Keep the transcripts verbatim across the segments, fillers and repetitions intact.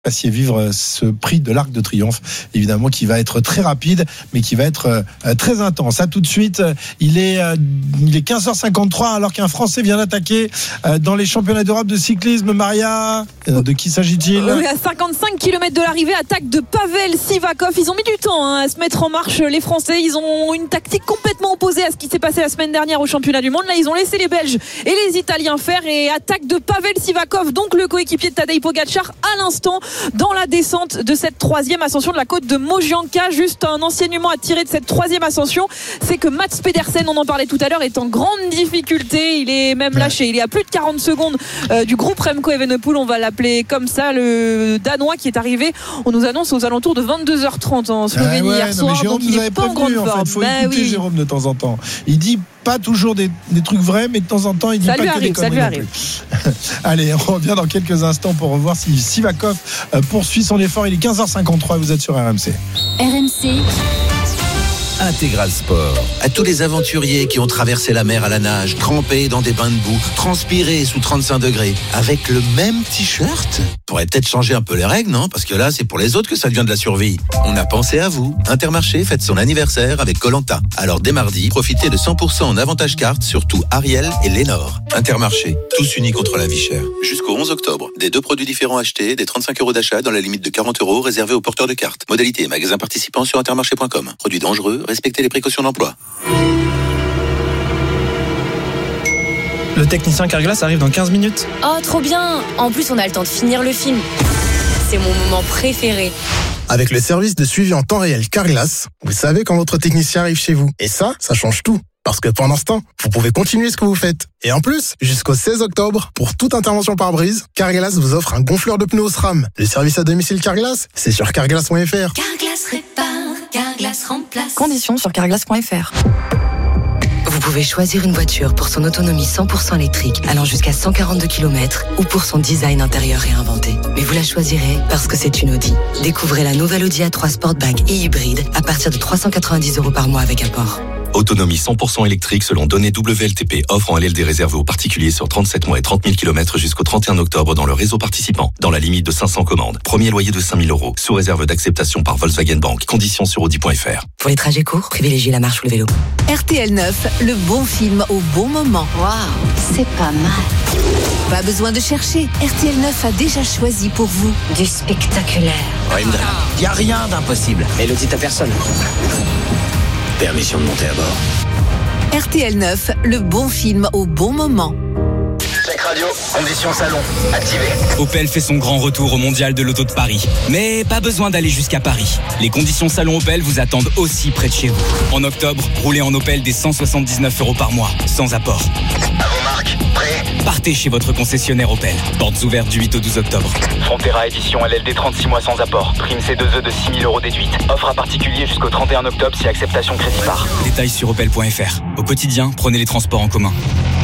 Passiez vivre ce prix de l'Arc de Triomphe, évidemment qui va être très rapide mais qui va être euh, très intense. À tout de suite, il est, euh, il est quinze heures cinquante-trois alors qu'un Français vient d'attaquer euh, dans les championnats d'Europe de cyclisme. Maria, euh, de qui s'agit-il? Oui, à cinquante-cinq kilomètres de l'arrivée, attaque de Pavel Sivakov. Ils ont mis du temps hein, à se mettre en marche, les Français. Ils ont une tactique complètement opposée à ce qui s'est passé la semaine dernière au championnat du monde. Là, ils ont laissé les Belges et les Italiens faire, et attaque de Pavel Sivakov, donc le coéquipier de Tadej Pogačar, à l'instant dans la descente de cette troisième ascension de la côte de Mogianka. Juste un enseignement à tirer de cette troisième ascension, c'est que Mats Pedersen, on en parlait tout à l'heure, est en grande difficulté. Il est même lâché, il est à plus de quarante secondes euh, du groupe Remco Evenepoel, on va l'appeler comme ça, le Danois qui est arrivé, on nous annonce aux alentours de vingt-deux heures trente en Slovénie ah ouais, hier soir. Non, donc il n'est pas en grande forme. En fait, il faut bah écouter oui. Jérôme de temps en temps. Il dit pas toujours des, des trucs vrais, mais de temps en temps il dit ça pas lui que arrive, des conneries. Ça lui arrive. Allez, on revient dans quelques instants pour revoir si Sivakov euh, poursuit son effort. Il est quinze heures cinquante-trois, vous êtes sur R M C. R M C Intégral Sport. À tous les aventuriers qui ont traversé la mer à la nage, trempés dans des bains de boue, transpirés sous trente-cinq degrés, avec le même t-shirt. Faudrait peut-être changer un peu les règles, non? Parce que là, c'est pour les autres que ça devient de la survie. On a pensé à vous. Intermarché fête son anniversaire avec Koh-Lanta. Alors dès mardi, profitez de cent pour cent en avantage carte sur tout Ariel et Lénore. Intermarché, tous unis contre la vie chère. Jusqu'au onze octobre, des deux produits différents achetés, des trente-cinq euros d'achat dans la limite de quarante euros réservés aux porteurs de cartes. Modalité et magasins participants sur intermarché point com. Produits dangereux, respectez les précautions d'emploi. Le technicien Carglass arrive dans quinze minutes. Oh, trop bien! En plus, on a le temps de finir le film. C'est mon moment préféré. Avec le service de suivi en temps réel Carglass, vous savez quand votre technicien arrive chez vous. Et ça, ça change tout. Parce que pendant ce temps, vous pouvez continuer ce que vous faites. Et en plus, jusqu'au seize octobre, pour toute intervention par brise, Carglass vous offre un gonfleur de pneus SRAM. Le service à domicile Carglass, c'est sur carglass point f r. Carglass répare, Carglass remplace. Conditions sur carglass point f r. Vous pouvez choisir une voiture pour son autonomie cent pour cent électrique allant jusqu'à cent quarante-deux kilomètres ou pour son design intérieur réinventé. Mais vous la choisirez parce que c'est une Audi. Découvrez la nouvelle Audi A trois Sportback et hybride à partir de trois cent quatre-vingt-dix euros par mois avec apport. Autonomie cent pour cent électrique selon données W L T P. Offre en L L D réservé aux particuliers sur trente-sept mois et trente mille kilomètres jusqu'au trente et un octobre dans le réseau participant. Dans la limite de cinq cents commandes. Premier loyer de cinq mille euros. Sous réserve d'acceptation par Volkswagen Bank. Conditions sur audi point f r. Pour les trajets courts, privilégiez la marche ou le vélo. R T L neuf, le bon film au bon moment. Waouh, c'est pas mal. Pas besoin de chercher. R T L neuf a déjà choisi pour vous du spectaculaire. Raymond, il n'y a rien d'impossible. Et le dit à personne. Permission de monter à bord. R T L neuf, le bon film au bon moment. Check radio, condition salon, activé. Opel fait son grand retour au Mondial de l'Auto de Paris. Mais pas besoin d'aller jusqu'à Paris. Les conditions salon Opel vous attendent aussi près de chez vous. En octobre, roulez en Opel des cent soixante-dix-neuf euros par mois, sans apport. À vos marques, prêt? Partez chez votre concessionnaire Opel. Portes ouvertes du huit au douze octobre. Frontera édition L L D trente-six mois sans apport. Prime C deux E de six mille euros déduite. Offre à particulier jusqu'au trente et un octobre si acceptation crédit par. Détails sur opel point f r. Au quotidien, prenez les transports en commun.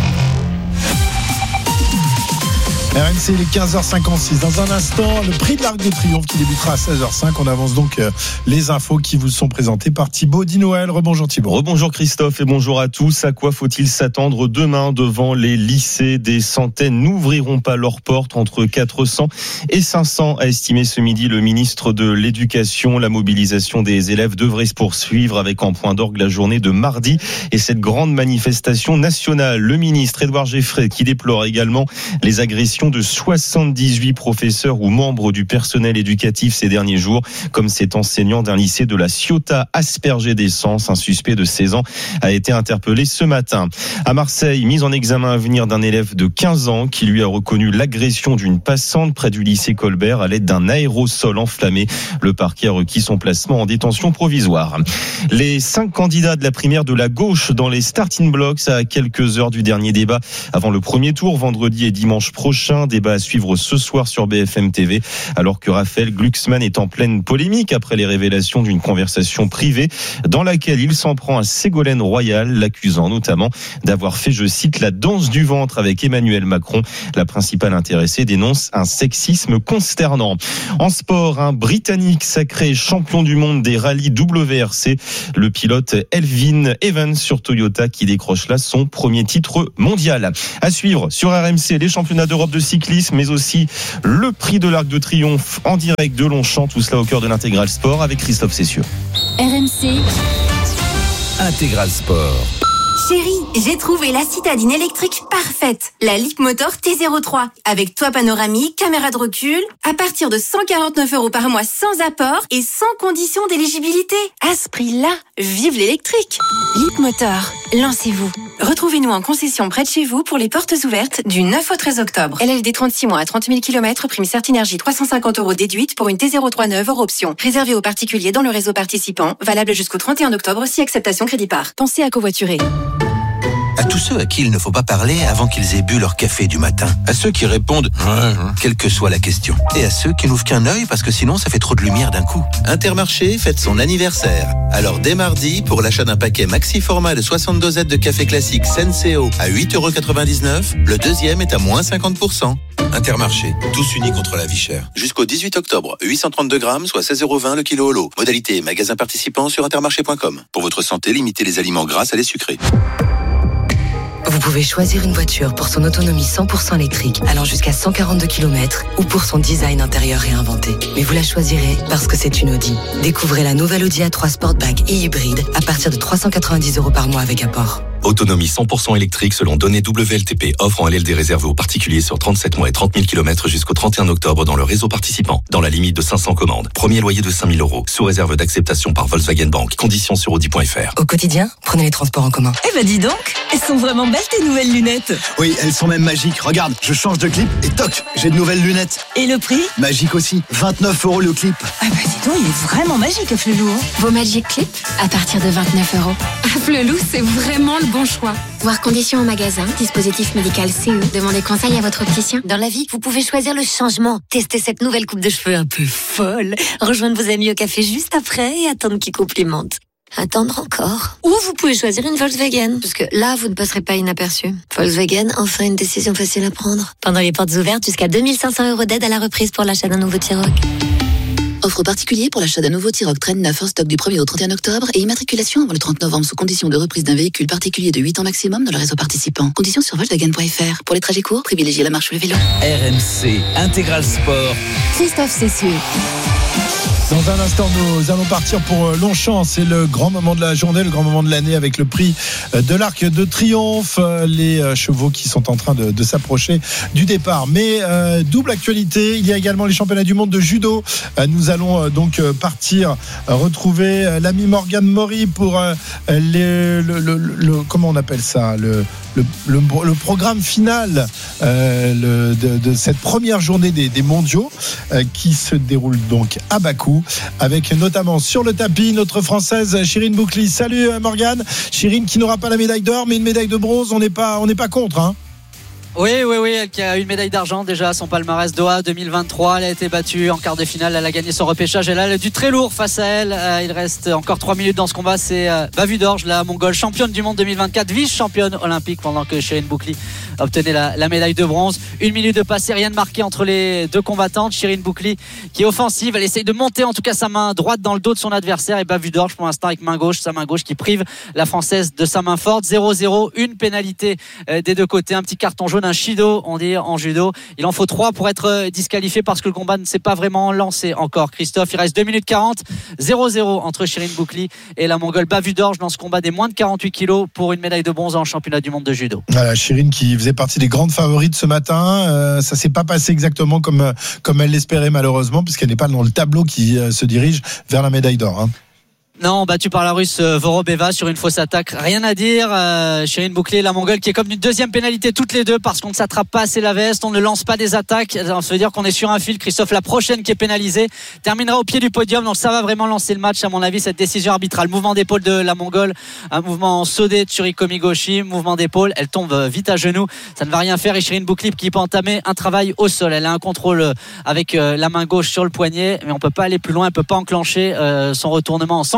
R M C, il est quinze heures cinquante-six. Dans un instant, le prix de l'Arc de Triomphe qui débutera à seize heures cinq. On avance donc euh, les infos qui vous sont présentées par Thibaut Di Noël. Rebonjour Thibaut. Rebonjour Christophe et bonjour à tous. À quoi faut-il s'attendre demain devant les lycées? Des centaines n'ouvriront pas leurs portes, entre quatre cents et cinq cents, a estimé ce midi le ministre de l'Éducation. La mobilisation des élèves devrait se poursuivre avec en point d'orgue la journée de mardi et cette grande manifestation nationale. Le ministre Édouard Geffray qui déplore également les agressions de soixante-dix-huit professeurs ou membres du personnel éducatif ces derniers jours, comme cet enseignant d'un lycée de la Ciotat aspergé d'essence. Un suspect de seize ans a été interpellé ce matin. À Marseille, mise en examen à venir d'un élève de quinze ans qui lui a reconnu l'agression d'une passante près du lycée Colbert à l'aide d'un aérosol enflammé. Le parquet a requis son placement en détention provisoire. Les cinq candidats de la primaire de la gauche dans les starting blocks à quelques heures du dernier débat avant le premier tour vendredi et dimanche prochain. Débat à suivre ce soir sur B F M T V, alors que Raphaël Glucksmann est en pleine polémique après les révélations d'une conversation privée dans laquelle il s'en prend à Ségolène Royal, l'accusant notamment d'avoir fait, je cite, la danse du ventre avec Emmanuel Macron. La principale intéressée dénonce un sexisme consternant. En sport, un Britannique sacré champion du monde des rallyes W R C, le pilote Elfyn Evans sur Toyota qui décroche là son premier titre mondial. À suivre sur R M C, les championnats d'Europe de cyclisme, mais aussi le prix de l'Arc de Triomphe en direct de Longchamp. Tout cela au cœur de l'Intégral Sport avec Christophe Cessieux. R M C Intégral Sport. Chérie, j'ai trouvé la citadine électrique parfaite. La Leapmotor T zéro trois. Avec toit panoramique, caméra de recul. À partir de cent quarante-neuf euros par mois sans apport et sans condition d'éligibilité. À ce prix-là, vive l'électrique. Leapmotor, lancez-vous. Retrouvez-nous en concession près de chez vous pour les portes ouvertes du neuf au treize octobre. L L D trente-six mois à trente mille kilomètres, prime Certinergie trois cent cinquante euros déduite pour une T zéro trois neuve hors option. Réservée aux particuliers dans le réseau participant. Valable jusqu'au trente et un octobre si acceptation crédit par. Pensez à covoiturer. À tous ceux à qui il ne faut pas parler avant qu'ils aient bu leur café du matin. À ceux qui répondent « quelle que soit la question ». Et à ceux qui n'ouvrent qu'un œil parce que sinon ça fait trop de lumière d'un coup. Intermarché fête son anniversaire. Alors dès mardi, pour l'achat d'un paquet maxi format de soixante dosettes de café classique Senseo à huit euros quatre-vingt-dix-neuf, le deuxième est à moins cinquante pour cent. Intermarché, tous unis contre la vie chère. Jusqu'au dix-huit octobre, huit cent trente-deux grammes, soit seize euros vingt le kilo au lot. Modalité magasin participant sur intermarché point com. Pour votre santé, limitez les aliments gras à les sucrés. Vous pouvez choisir une voiture pour son autonomie cent pour cent électrique, allant jusqu'à cent quarante-deux kilomètres, ou pour son design intérieur réinventé. Mais vous la choisirez parce que c'est une Audi. Découvrez la nouvelle Audi A trois Sportback et hybride à partir de trois cent quatre-vingt-dix euros par mois avec apport. Autonomie cent pour cent électrique selon données W L T P. Offre en L L D réservée aux particuliers sur trente-sept mois et trente mille kilomètres jusqu'au trente et un octobre dans le réseau participant. Dans la limite de cinq cents commandes. Premier loyer de cinq mille euros. Sous réserve d'acceptation par Volkswagen Bank. Conditions sur audi point f r. Au quotidien, prenez les transports en commun. Eh ben dis donc, elles sont vraiment belles tes nouvelles lunettes. Oui, elles sont même magiques. Regarde, je change de clip et toc, j'ai de nouvelles lunettes. Et le prix ? Magique aussi, vingt-neuf euros le clip. Ah bah dis donc, il est vraiment magique Flelou. Vos Magic Clip à partir de vingt-neuf euros. À Flelou, c'est vraiment le bon choix. Voir conditions en magasin, dispositif médical C E. Demandez conseil à votre opticien. Dans la vie, vous pouvez choisir le changement. Testez cette nouvelle coupe de cheveux un peu folle. Rejoindre vos amis au café juste après et attendre qu'ils complimentent. Attendre encore. Ou vous pouvez choisir une Volkswagen, parce que là, vous ne passerez pas inaperçu. Volkswagen, enfin une décision facile à prendre. Pendant les portes ouvertes, jusqu'à deux mille cinq cents euros d'aide à la reprise pour l'achat d'un nouveau T-Roc. Offre particulier pour l'achat d'un nouveau T-Roc Traîne neuf hors stock du premier au trente et un octobre et immatriculation avant le trente novembre sous condition de reprise d'un véhicule particulier de huit ans maximum dans le réseau participant. Conditions sur Volkswagen point f r. Pour les trajets courts, privilégiez la marche ou le vélo. R M C Intégral Sport. Christophe Cessieux. Dans un instant, nous allons partir pour Longchamp. C'est le grand moment de la journée, le grand moment de l'année avec le prix de l'Arc de Triomphe. Les chevaux qui sont en train de, de s'approcher du départ. Mais euh, double actualité, il y a également les championnats du monde de judo. Euh, nous allons euh, donc partir euh, retrouver euh, l'ami Morgane Maury pour euh, les, le, le, le, comment on appelle ça, le, le, le, le programme final euh, le, de, de cette première journée des, des mondiaux euh, qui se déroule donc à Bakou, avec notamment sur le tapis notre Française Chirine Boucly. Salut Morgane. Chirine qui n'aura pas la médaille d'or mais une médaille de bronze, on n'est pas, on n'est pas contre, hein. Oui, oui, oui, elle qui a une médaille d'argent déjà à son palmarès Doha deux mille vingt-trois. Elle a été battue en quart de finale, elle a gagné son repêchage. Elle a du très lourd face à elle. Euh, il reste encore trois minutes dans ce combat. C'est euh, Bavudorj, la Mongole, championne du monde deux mille vingt-quatre, vice-championne olympique, pendant que Chirine Boucly obtenait la, la médaille de bronze. Une minute de passé, rien de marqué entre les deux combattantes. Chirine Boucly qui est offensive, elle essaye de monter en tout cas sa main droite dans le dos de son adversaire, et Bavudorj pour l'instant avec main gauche, sa main gauche qui prive la Française de sa main forte. zéro zéro, une pénalité euh, des deux côtés, un petit carton jaune, un shido on dit en judo. Il en faut trois pour être disqualifié parce que le combat ne s'est pas vraiment lancé encore. Christophe, il reste deux minutes quarante, zéro zéro entre Chirine Boucly et la Mongole Bavudorj dans ce combat des moins de quarante-huit kilos pour une médaille de bronze en championnat du monde de judo. Voilà, Chirine qui faisait partie des grandes favorites ce matin. Euh, ça s'est pas passé exactement comme, comme elle l'espérait malheureusement, puisqu'elle n'est pas dans le tableau qui euh, se dirige vers la médaille d'or, hein. Non, battu par la Russe Vorobeva sur une fausse attaque. Rien à dire. Euh, Chirine Boucly, la Mongole, qui est comme une deuxième pénalité toutes les deux parce qu'on ne s'attrape pas assez la veste, on ne lance pas des attaques. Ça veut dire qu'on est sur un fil. Christophe, la prochaine qui est pénalisée terminera au pied du podium. Donc ça va vraiment lancer le match, à mon avis, cette décision arbitrale. Mouvement d'épaule de la Mongole, un mouvement en sodé de Tsurikomi Goshi, mouvement d'épaule. Elle tombe vite à genoux. Ça ne va rien faire. Et Chirine Boucly qui peut entamer un travail au sol. Elle a un contrôle avec la main gauche sur le poignet, mais on peut pas aller plus loin. Elle peut pas enclencher son retournement en sang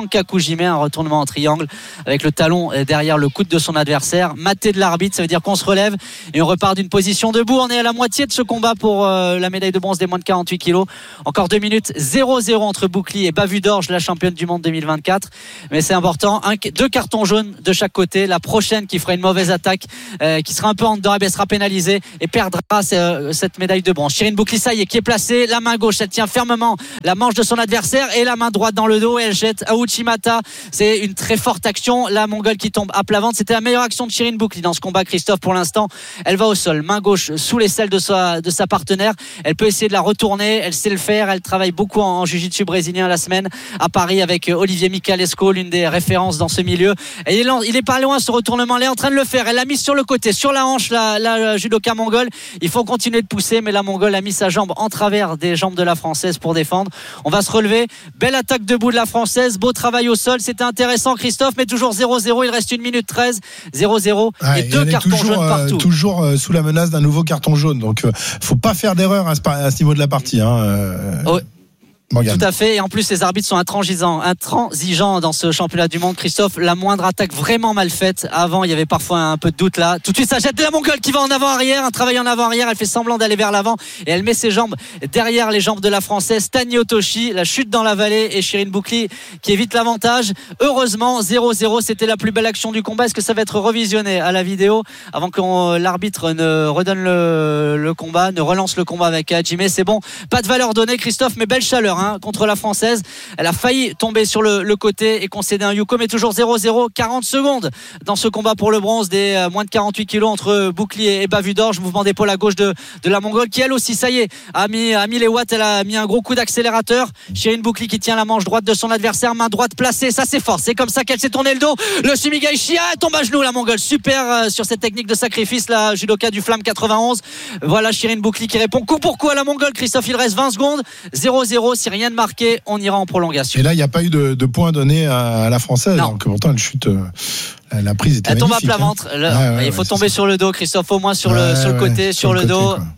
Sankaku Jime, un retournement en triangle avec le talon derrière le coude de son adversaire. Maté de l'arbitre, ça veut dire qu'on se relève et on repart d'une position debout. On est à la moitié de ce combat pour euh, la médaille de bronze des moins de quarante-huit kilos. Encore deux minutes, zéro zéro entre Boucli et Bavudorj, la championne du monde deux mille vingt-quatre. Mais c'est important, un, deux cartons jaunes de chaque côté. La prochaine qui fera une mauvaise attaque, euh, qui sera un peu en dedans, elle sera pénalisée et perdra euh, cette médaille de bronze. Chirine Boucli, ça y est, qui est placée, la main gauche, elle tient fermement la manche de son adversaire et la main droite dans le dos et elle jette à Uchimata. C'est une très forte action. La Mongole qui tombe à plat ventre. C'était la meilleure action de Chirine Boucli dans ce combat, Christophe. Pour l'instant, elle va au sol, main gauche sous l'aisselle de sa, de sa partenaire. Elle peut essayer de la retourner, elle sait le faire. Elle travaille beaucoup en, en jiu-jitsu brésilien la semaine à Paris avec Olivier Michalesco, l'une des références dans ce milieu. Et il est, il est pas loin ce retournement. Elle est en train de le faire. Elle l'a mis sur le côté, sur la hanche, la, la judoka mongole. Il faut continuer de pousser, mais la Mongole a mis sa jambe en travers des jambes de la Française pour défendre. On va se relever. Belle attaque debout de la Française. Beau travail au sol. C'était intéressant, Christophe, mais toujours zéro zéro. Il reste une minute treize. zéro zéro. Ouais, et deux cartons toujours, jaunes partout. Euh, toujours euh, sous la menace d'un nouveau carton jaune. Donc, euh, faut pas faire d'erreur à ce, à ce niveau de la partie. Hein, euh... oh. Morgane. Tout à fait, et en plus les arbitres sont intransigeants, intransigeants dans ce championnat du monde, Christophe. La moindre attaque vraiment mal faite, avant il y avait parfois un peu de doute là. Tout de suite ça jette de la Mongole qui va en avant-arrière, un travail en avant-arrière, elle fait semblant d'aller vers l'avant et elle met ses jambes derrière les jambes de la Française Tani Otoshi, la chute dans la vallée et Chirine Boucli qui évite l'avantage. Heureusement zéro zéro, c'était la plus belle action du combat. Est-ce que ça va être revisionné à la vidéo avant que l'arbitre ne redonne le, le combat, ne relance le combat avec Hajime? C'est bon, pas de valeur donnée, Christophe, mais belle chaleur hein, contre la Française. Elle a failli tomber sur le, le côté et concéder un Yuko, mais toujours zéro zéro. quarante secondes dans ce combat pour le bronze des euh, moins de quarante-huit kilos entre Boucli et Bavudorj. Mouvement d'épaule à gauche de, de la Mongole qui elle aussi, ça y est, a mis, a mis les watts. Elle a mis un gros coup d'accélérateur. Chirine Boucli qui tient la manche droite de son adversaire, main droite placée, ça c'est fort, c'est comme ça qu'elle s'est tournée le dos. Le Sumigai Shia, elle tombe à genoux la Mongole, super euh, sur cette technique de sacrifice, la judoka du Flamme quatre-vingt-onze. Voilà Chirine Boucli qui répond coup pour coup à la Mongole. Christophe, il reste vingt secondes, zéro zéro. Si rien ne marque, on ira en prolongation. Et là, il n'y a pas eu de, de points donnés à la Française. Non. Donc pourtant, elle chute. Euh, la prise était elle tombe à plat hein. ventre. Ouais, ouais, il faut ouais, tomber sur le dos, Christophe, au moins sur ouais, le, sur le ouais, côté, sur, sur le, le dos. Côté,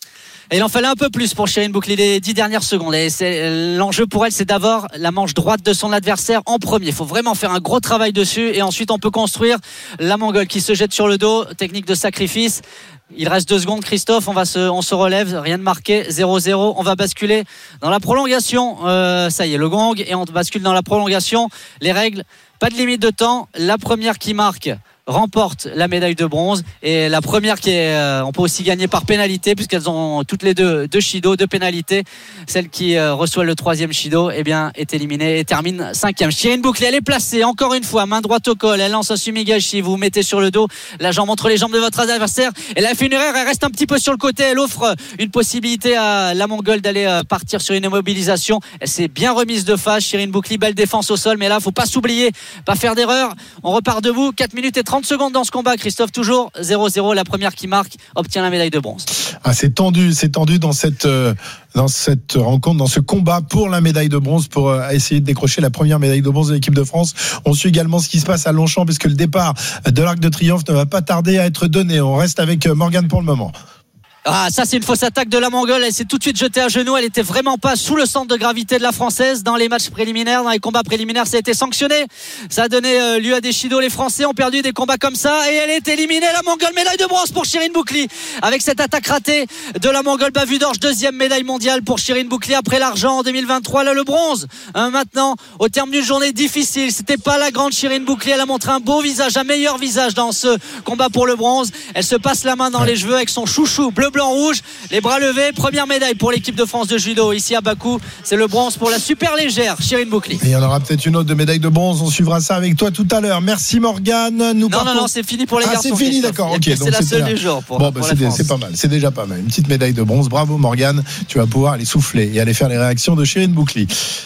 et il en fallait un peu plus pour Chirine Boucli, les dix dernières secondes. Et c'est, l'enjeu pour elle, c'est d'avoir la manche droite de son adversaire en premier. Il faut vraiment faire un gros travail dessus. Et ensuite, on peut construire la Mongole qui se jette sur le dos. Technique de sacrifice. Il reste deux secondes, Christophe. On va se, on se relève. Rien de marqué. zéro zéro. On va basculer dans la prolongation. Euh, ça y est, le gong. Et on bascule dans la prolongation. Les règles, pas de limite de temps. La première qui marque remporte la médaille de bronze et la première qui est euh, on peut aussi gagner par pénalité puisqu'elles ont toutes les deux deux shido, deux pénalités. Celle qui euh, reçoit le troisième shido eh bien est éliminée et termine cinquième. Chirine Boucli, elle est placée encore une fois, main droite au col, elle lance un sumigashi, vous, vous mettez sur le dos la jambe entre les jambes de votre adversaire. Elle a fait une erreur, elle reste un petit peu sur le côté, elle offre une possibilité à la Mongole d'aller euh, partir sur une immobilisation. Elle s'est bien remise de face. Chirine Boucli, belle défense au sol, mais là faut pas s'oublier, pas faire d'erreur. On repart debout, quatre minutes et trente secondes dans ce combat, Christophe, toujours zéro zéro. La première qui marque obtient la médaille de bronze. Ah, c'est tendu, c'est tendu dans cette, euh, dans cette rencontre, dans ce combat pour la médaille de bronze, pour euh, essayer de décrocher la première médaille de bronze de l'équipe de France. On suit également ce qui se passe à Longchamp, puisque le départ de l'Arc de Triomphe ne va pas tarder à être donné. On reste avec Morgane pour le moment. Ah, ça c'est une fausse attaque de la Mongole. Elle s'est tout de suite jetée à genoux. Elle était vraiment pas sous le centre de gravité de la Française dans les matchs préliminaires, dans les combats préliminaires. Ça a été sanctionné. Ça a donné euh, lieu à des shido. Les Français ont perdu des combats comme ça et elle est éliminée. La Mongole, médaille de bronze pour Chirine Boucli avec cette attaque ratée de la Mongole. Bavudorj, deuxième médaille mondiale pour Chirine Boucli après l'argent en deux mille vingt-trois. Là le bronze. Hein, maintenant, au terme d'une journée difficile, c'était pas la grande Chirine Boucli. Elle a montré un beau visage, un meilleur visage dans ce combat pour le bronze. Elle se passe la main dans les cheveux avec son chouchou bleu, blanc, rouge. Les bras levés, première médaille pour l'équipe de France de judo ici à Bakou. C'est le bronze pour la super légère Chirine Boucli. Et il y en aura peut-être une autre de médaille de bronze. On suivra ça avec toi tout à l'heure. Merci Morgane. Nous non, partons... non, non, c'est fini pour les ah, garçons. c'est fini, d'accord. Ok, c'est donc la seule là. du jour pour, bon, pour bah, la c'est, France. c'est pas mal, c'est déjà pas mal. Une petite médaille de bronze. Bravo Morgane. Tu vas pouvoir aller souffler et aller faire les réactions de Chirine Boucli.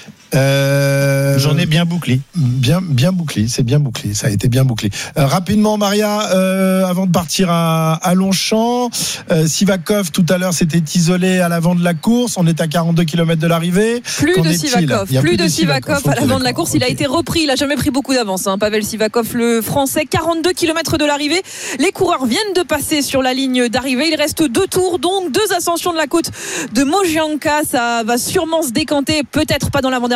Euh, J'en ai bien bouclé. Bien, bien bouclé, c'est bien bouclé, ça a été bien bouclé. Euh, rapidement, Maria, euh, avant de partir à, à Longchamp, euh, Sivakov tout à l'heure s'était isolé à l'avant de la course. On est à quarante-deux kilomètres de l'arrivée. Plus Qu'en de est-il ? Sivakov, plus, plus de de Sivakov Sivakov à l'avant de la course. Il okay. a été repris, il a jamais pris beaucoup d'avance. Hein. Pavel Sivakov, le Français, quarante-deux kilomètres de l'arrivée. Les coureurs viennent de passer sur la ligne d'arrivée. Il reste deux tours, donc deux ascensions de la côte de Mojianka. Ça va sûrement se décanter, peut-être pas dans l'avant-dernière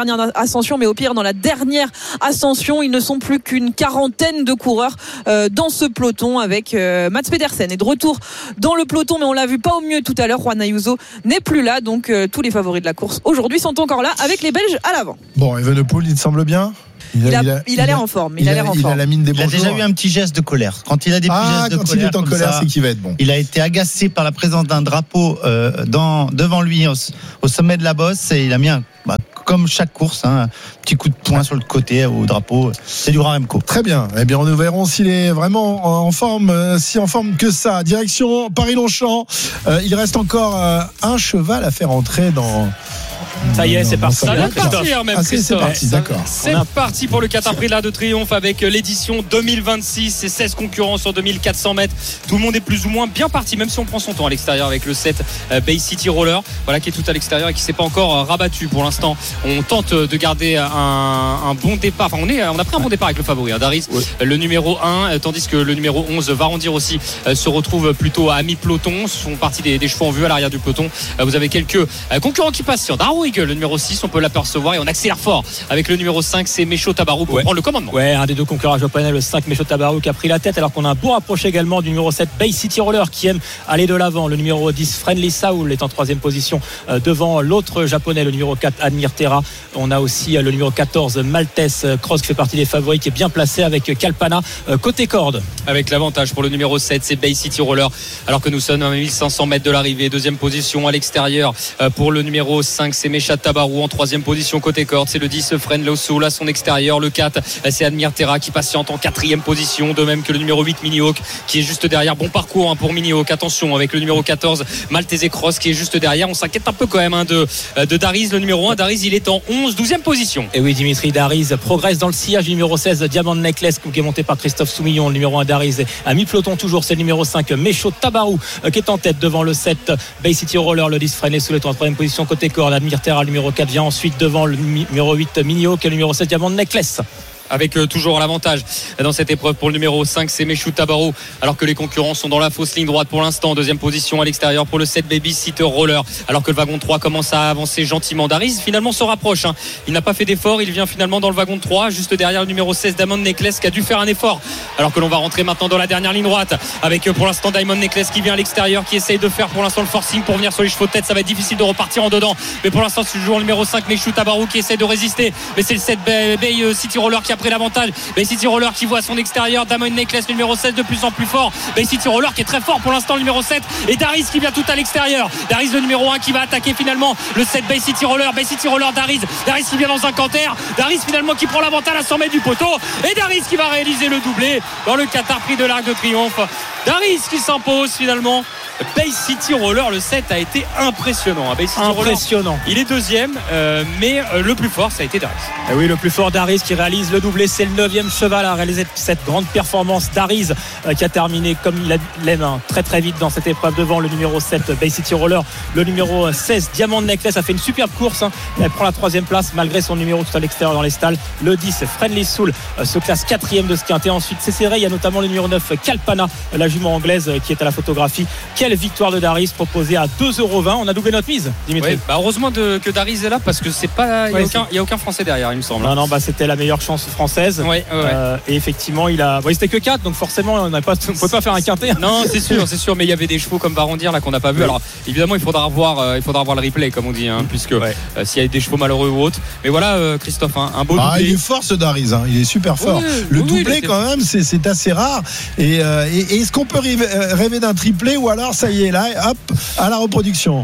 dernière ascension, mais au pire dans la dernière ascension. Ils ne sont plus qu'une quarantaine de coureurs euh, dans ce peloton avec euh, Mats Pedersen est de retour dans le peloton, mais on l'a vu pas au mieux tout à l'heure. Juan Ayuso n'est plus là, donc euh, tous les favoris de la course aujourd'hui sont encore là avec les Belges à l'avant. Bon, Evenepoel, il te semble bien? Il a, il a, il a l'air en forme. Il, il, a, l'air en il forme. a la mine des bons Il a déjà jours. eu un petit geste de colère. Quand il a des petits ah, gestes de quand colère, il est en colère, ça, c'est qu'il va être bon. Il a été agacé par la présence d'un drapeau euh, dans, devant lui au, au sommet de la bosse et il a mis un, bah, comme chaque course, hein, un petit coup de poing sur le côté au drapeau. C'est du grand Remco. Très bien. Eh bien, nous verrons s'il est vraiment en forme, euh, si en forme que ça. Direction Paris-Longchamp. Euh, il reste encore euh, un cheval à faire entrer dans. Ça y est, c'est parti. Ça vient de partir même, ah, c'est, c'est parti, d'accord. C'est a... parti pour le Qatar Prix de l'Arc de Triomphe avec l'édition deux mille vingt-six. C'est seize concurrents sur deux mille quatre cents mètres. Tout le monde est plus ou moins bien parti, même si on prend son temps à l'extérieur avec le sept Bay City Roller. Voilà, qui est tout à l'extérieur et qui ne s'est pas encore rabattu pour l'instant. On tente de garder un, un bon départ. Enfin, on, est, on a pris un bon départ avec le favori, hein, Daris, oui. Le numéro un, tandis que le numéro onze, Varandir aussi, se retrouve plutôt à mi-peloton. Ce sont partis des, des chevaux en vue à l'arrière du peloton. Vous avez quelques concurrents qui passent sur Darrow Eagle, le numéro six, on peut l'apercevoir et on accélère fort avec le numéro cinq, c'est Mecho Tabarou pour ouais. prendre le commandement. Ouais, un des deux concurrents japonais, le cinq Mecho Tabarou qui a pris la tête, alors qu'on a un bon rapproché également du numéro sept Bay City Roller qui aime aller de l'avant. Le numéro dix Friendly Saul est en troisième position euh, devant l'autre japonais, le numéro quatre Admir Terra. On a aussi euh, le numéro quatorze Maltese Cross qui fait partie des favoris, qui est bien placé avec Kalpana euh, côté corde. Avec l'avantage pour le numéro sept, c'est Bay City Roller, alors que nous sommes à mille cinq cents mètres de l'arrivée. Deuxième position à l'extérieur euh, pour le numéro cinq, c'est Mecha Tabarou. En troisième position côté corde, c'est le dix Friendly Saul à son extérieur. Le quatre, c'est Admir Terra qui patiente en quatrième position, de même que le numéro huit Mini Hawk qui est juste derrière. Bon parcours hein, pour Mini Hawk, attention avec le numéro quatorze Maltese Cross qui est juste derrière. On s'inquiète un peu quand même hein, de, de Daris, le numéro un. Daris, il est en onze, douzième position. Et oui, Dimitri, Daris progresse dans le sillage du numéro seize Diamond Necklace qui est monté par Christophe Soumillon. Le numéro un Daris à mi-peloton toujours, c'est le numéro cinq Mecho Tabarou qui est en tête devant le sept Bay City Roller. Le dix Friendly Saul est en troisième position côté corde. Admir Terra, le numéro quatre, vient ensuite devant le numéro huit Mini Hawk et le numéro sept Diamond Necklace. Avec euh, toujours l'avantage dans cette épreuve pour le numéro cinq, c'est Mecho Tabarou, alors que les concurrents sont dans la fausse ligne droite pour l'instant. Deuxième position à l'extérieur pour le sept Baby Sitter Roller, alors que le wagon trois commence à avancer gentiment. Daris finalement se rapproche hein. Il n'a pas fait d'effort, il vient finalement dans le wagon trois, juste derrière le numéro seize Diamond Necklace qui a dû faire un effort, alors que l'on va rentrer maintenant dans la dernière ligne droite avec euh, pour l'instant Diamond Necklace qui vient à l'extérieur, qui essaye de faire pour l'instant le forcing pour venir sur les chevaux de tête. Ça va être difficile de repartir en dedans, mais pour l'instant c'est toujours le numéro cinq Mecho Tabarou qui essaie de résister, mais c'est le sept Bay City Roller qui a pris l'avantage. Bay City Roller qui voit à son extérieur Diamond Necklace, le numéro seize de plus en plus fort. Bay City Roller qui est très fort pour l'instant, le numéro sept, et Daris qui vient tout à l'extérieur. Daris le numéro un qui va attaquer finalement le sept Bay City Roller. Bay City Roller, Daris, Daris qui vient dans un canter. Daris finalement qui prend l'avantage à cent mètres du poteau, et Daris qui va réaliser le doublé dans le Qatar Prix de l'Arc de Triomphe. Daris qui s'impose finalement. Bay City Roller, le sept, a été impressionnant. Bay City impressionnant. Roller, il est deuxième, euh, mais euh, le plus fort, ça a été Daris. Et oui, le plus fort, Daris, qui réalise le doublé. C'est le neuvième cheval à réaliser cette grande performance. Daris euh, qui a terminé comme il l'aime hein, très très vite dans cette épreuve devant le numéro sept Bay City Roller. Le numéro seize Diamond Necklace a fait une superbe course hein. Elle prend la troisième place malgré son numéro tout à l'extérieur dans les stalles. Le dix Friendly Saul euh, se classe quatrième de ce quintet. Ensuite c'est serré, il y a notamment le numéro neuf Kalpana, la jument anglaise euh, qui est à la photographie. Quelle victoire de Daris proposée à deux euros vingt. On a doublé notre mise, Dimitri. Oui, bah heureusement de, que Daris est là parce que c'est pas, il n'y ouais, a, a aucun Français derrière, il me semble. Non, non, bah c'était la meilleure chance française. Ouais, ouais, euh, et effectivement, il a. Bon, c'était que quatre, donc forcément, on ne pouvait pas faire un quintet. Non, c'est sûr, c'est sûr, mais il y avait des chevaux comme Varandir là qu'on n'a pas vu. Oui. Alors évidemment, il faudra revoir, euh, il faudra revoir le replay, comme on dit, hein, puisque ouais. euh, s'il y a des chevaux malheureux ou autres. Mais voilà, euh, Christophe, hein, un beau ah, doublé. Il est fort ce Daris, hein, il est super fort. Oui, le oui, doublé, oui, quand même, c'est, c'est assez rare. Et, euh, et, et est-ce qu'on peut rêver, rêver d'un triplé ou alors ça y est là, hop, à la reproduction?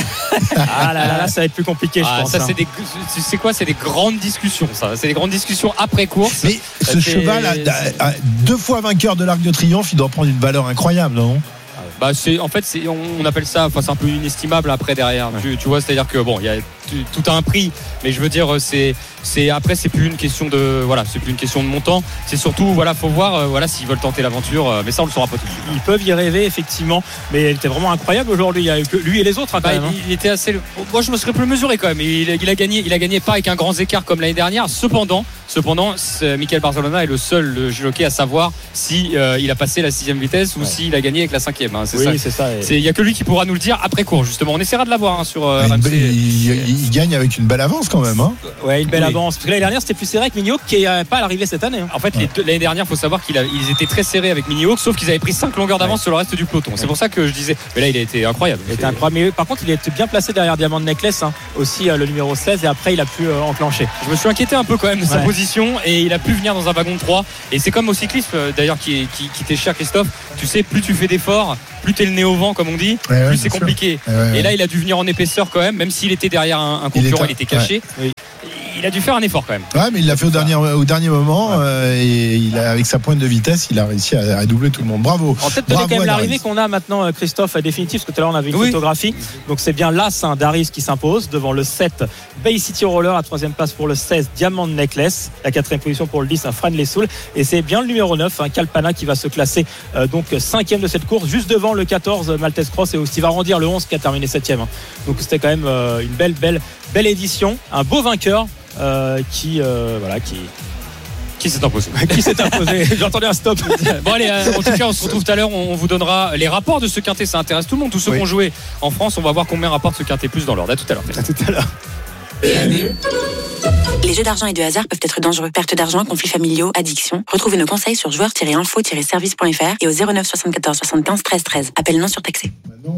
Ah là là, là ça va être plus compliqué, je ah, pense. Ça, hein. c'est des, c'est quoi? C'est des grandes discussions, ça. C'est des grandes discussions après course. Mais ce c'est... cheval, a, a, a, deux fois vainqueur de l'Arc de Triomphe, il doit prendre une valeur incroyable, non? Bah c'est en fait c'est, on appelle ça, enfin c'est un peu inestimable après derrière. Ouais. Tu, tu vois, c'est-à-dire que bon, il y a tout a un prix, mais je veux dire c'est c'est après c'est plus une question de voilà, c'est plus une question de montant. C'est surtout voilà, faut voir euh, voilà s'ils veulent tenter l'aventure, euh, mais ça on le saura pas tout de suite. Ils peuvent y rêver effectivement, mais il était vraiment incroyable aujourd'hui. Il y a eu lui et les autres. Hein, bah, quand même, il, il était assez. Moi je me serais plus mesuré quand même. Il, il a gagné, il a gagné pas avec un grand écart comme l'année dernière. Cependant, cependant, Michael Barcelona est le seul jockey à savoir si euh, il a passé la sixième vitesse ou ouais. s'il a gagné avec la cinquième. Hein. c'est oui, ça. c'est ça. Il n'y a que lui qui pourra nous le dire après cours, justement. On essaiera de l'avoir hein, sur euh, il, R M C. il, il, il gagne avec une belle avance quand même. Hein. Ouais, une belle Oui. avance. Parce que l'année dernière, c'était plus serré avec Mini Hawk qui n'est pas à l'arrivée cette année. Hein. En fait, les deux- l'année dernière, il faut savoir qu'ils étaient très serrés avec Mini Hawk, sauf qu'ils avaient pris cinq longueurs d'avance ouais. sur le reste du peloton. C'est pour ça que je disais. Mais là, il a été incroyable. Il était incroyable. Mais par contre, il était bien placé derrière Diamond Necklace, hein. aussi euh, le numéro seize, et après, il a pu euh, enclencher. Je me suis inquiété un peu quand même de ouais. sa position et il a pu venir dans un wagon de trois. Et c'est comme au cyclisme euh, d'ailleurs qui, est, qui, qui t'est cher, Christophe. Tu sais, plus tu fais d'efforts, plus t'es le nez au vent, comme on dit, ouais, plus ouais, c'est compliqué. Ouais, ouais, et là, il a dû venir en épaisseur quand même, même s'il était derrière un, un concurrent, il, est, il était caché. Ouais. Il a dû faire un effort quand même. Ouais, mais il l'a fait au dernier, au dernier moment ouais. euh, et il a, avec sa pointe de vitesse, il a réussi à, à doubler tout le monde. Bravo. En tête de quand même l'arrivée qu'on a maintenant, Christophe, définitive, parce que tout à l'heure on avait une oui. photographie. Donc c'est bien l'As hein, Daris qui s'impose devant le sept Bay City Roller, la troisième place pour le seize Diamond Necklace, la quatrième position pour le dix Fran Lesoul, et c'est bien le numéro neuf hein, Kalpana qui va se classer euh, donc cinquième de cette course, juste devant le quatorze Maltese Cross et aussi va rendir le onze qui a terminé septième. Hein. Donc c'était quand même euh, une belle, belle, belle édition, un beau vainqueur. Euh, qui euh, voilà qui qui s'est imposé qui s'est imposé j'ai entendu un stop. Bon allez euh, en tout cas on se retrouve tout à l'heure, on, on vous donnera les rapports de ce quintet, ça intéresse tout le monde, tous ceux oui. qui ont joué en France, on va voir combien rapporte ce quintet plus dans l'ordre. À tout à l'heure. À tout à l'heure. Les jeux d'argent et de hasard peuvent être dangereux. Perte d'argent, conflits familiaux, addiction. Retrouvez nos conseils sur joueurs tiret info tiret service point f r et au zéro neuf soixante-quatorze soixante-quinze treize treize. Appel non surtaxé.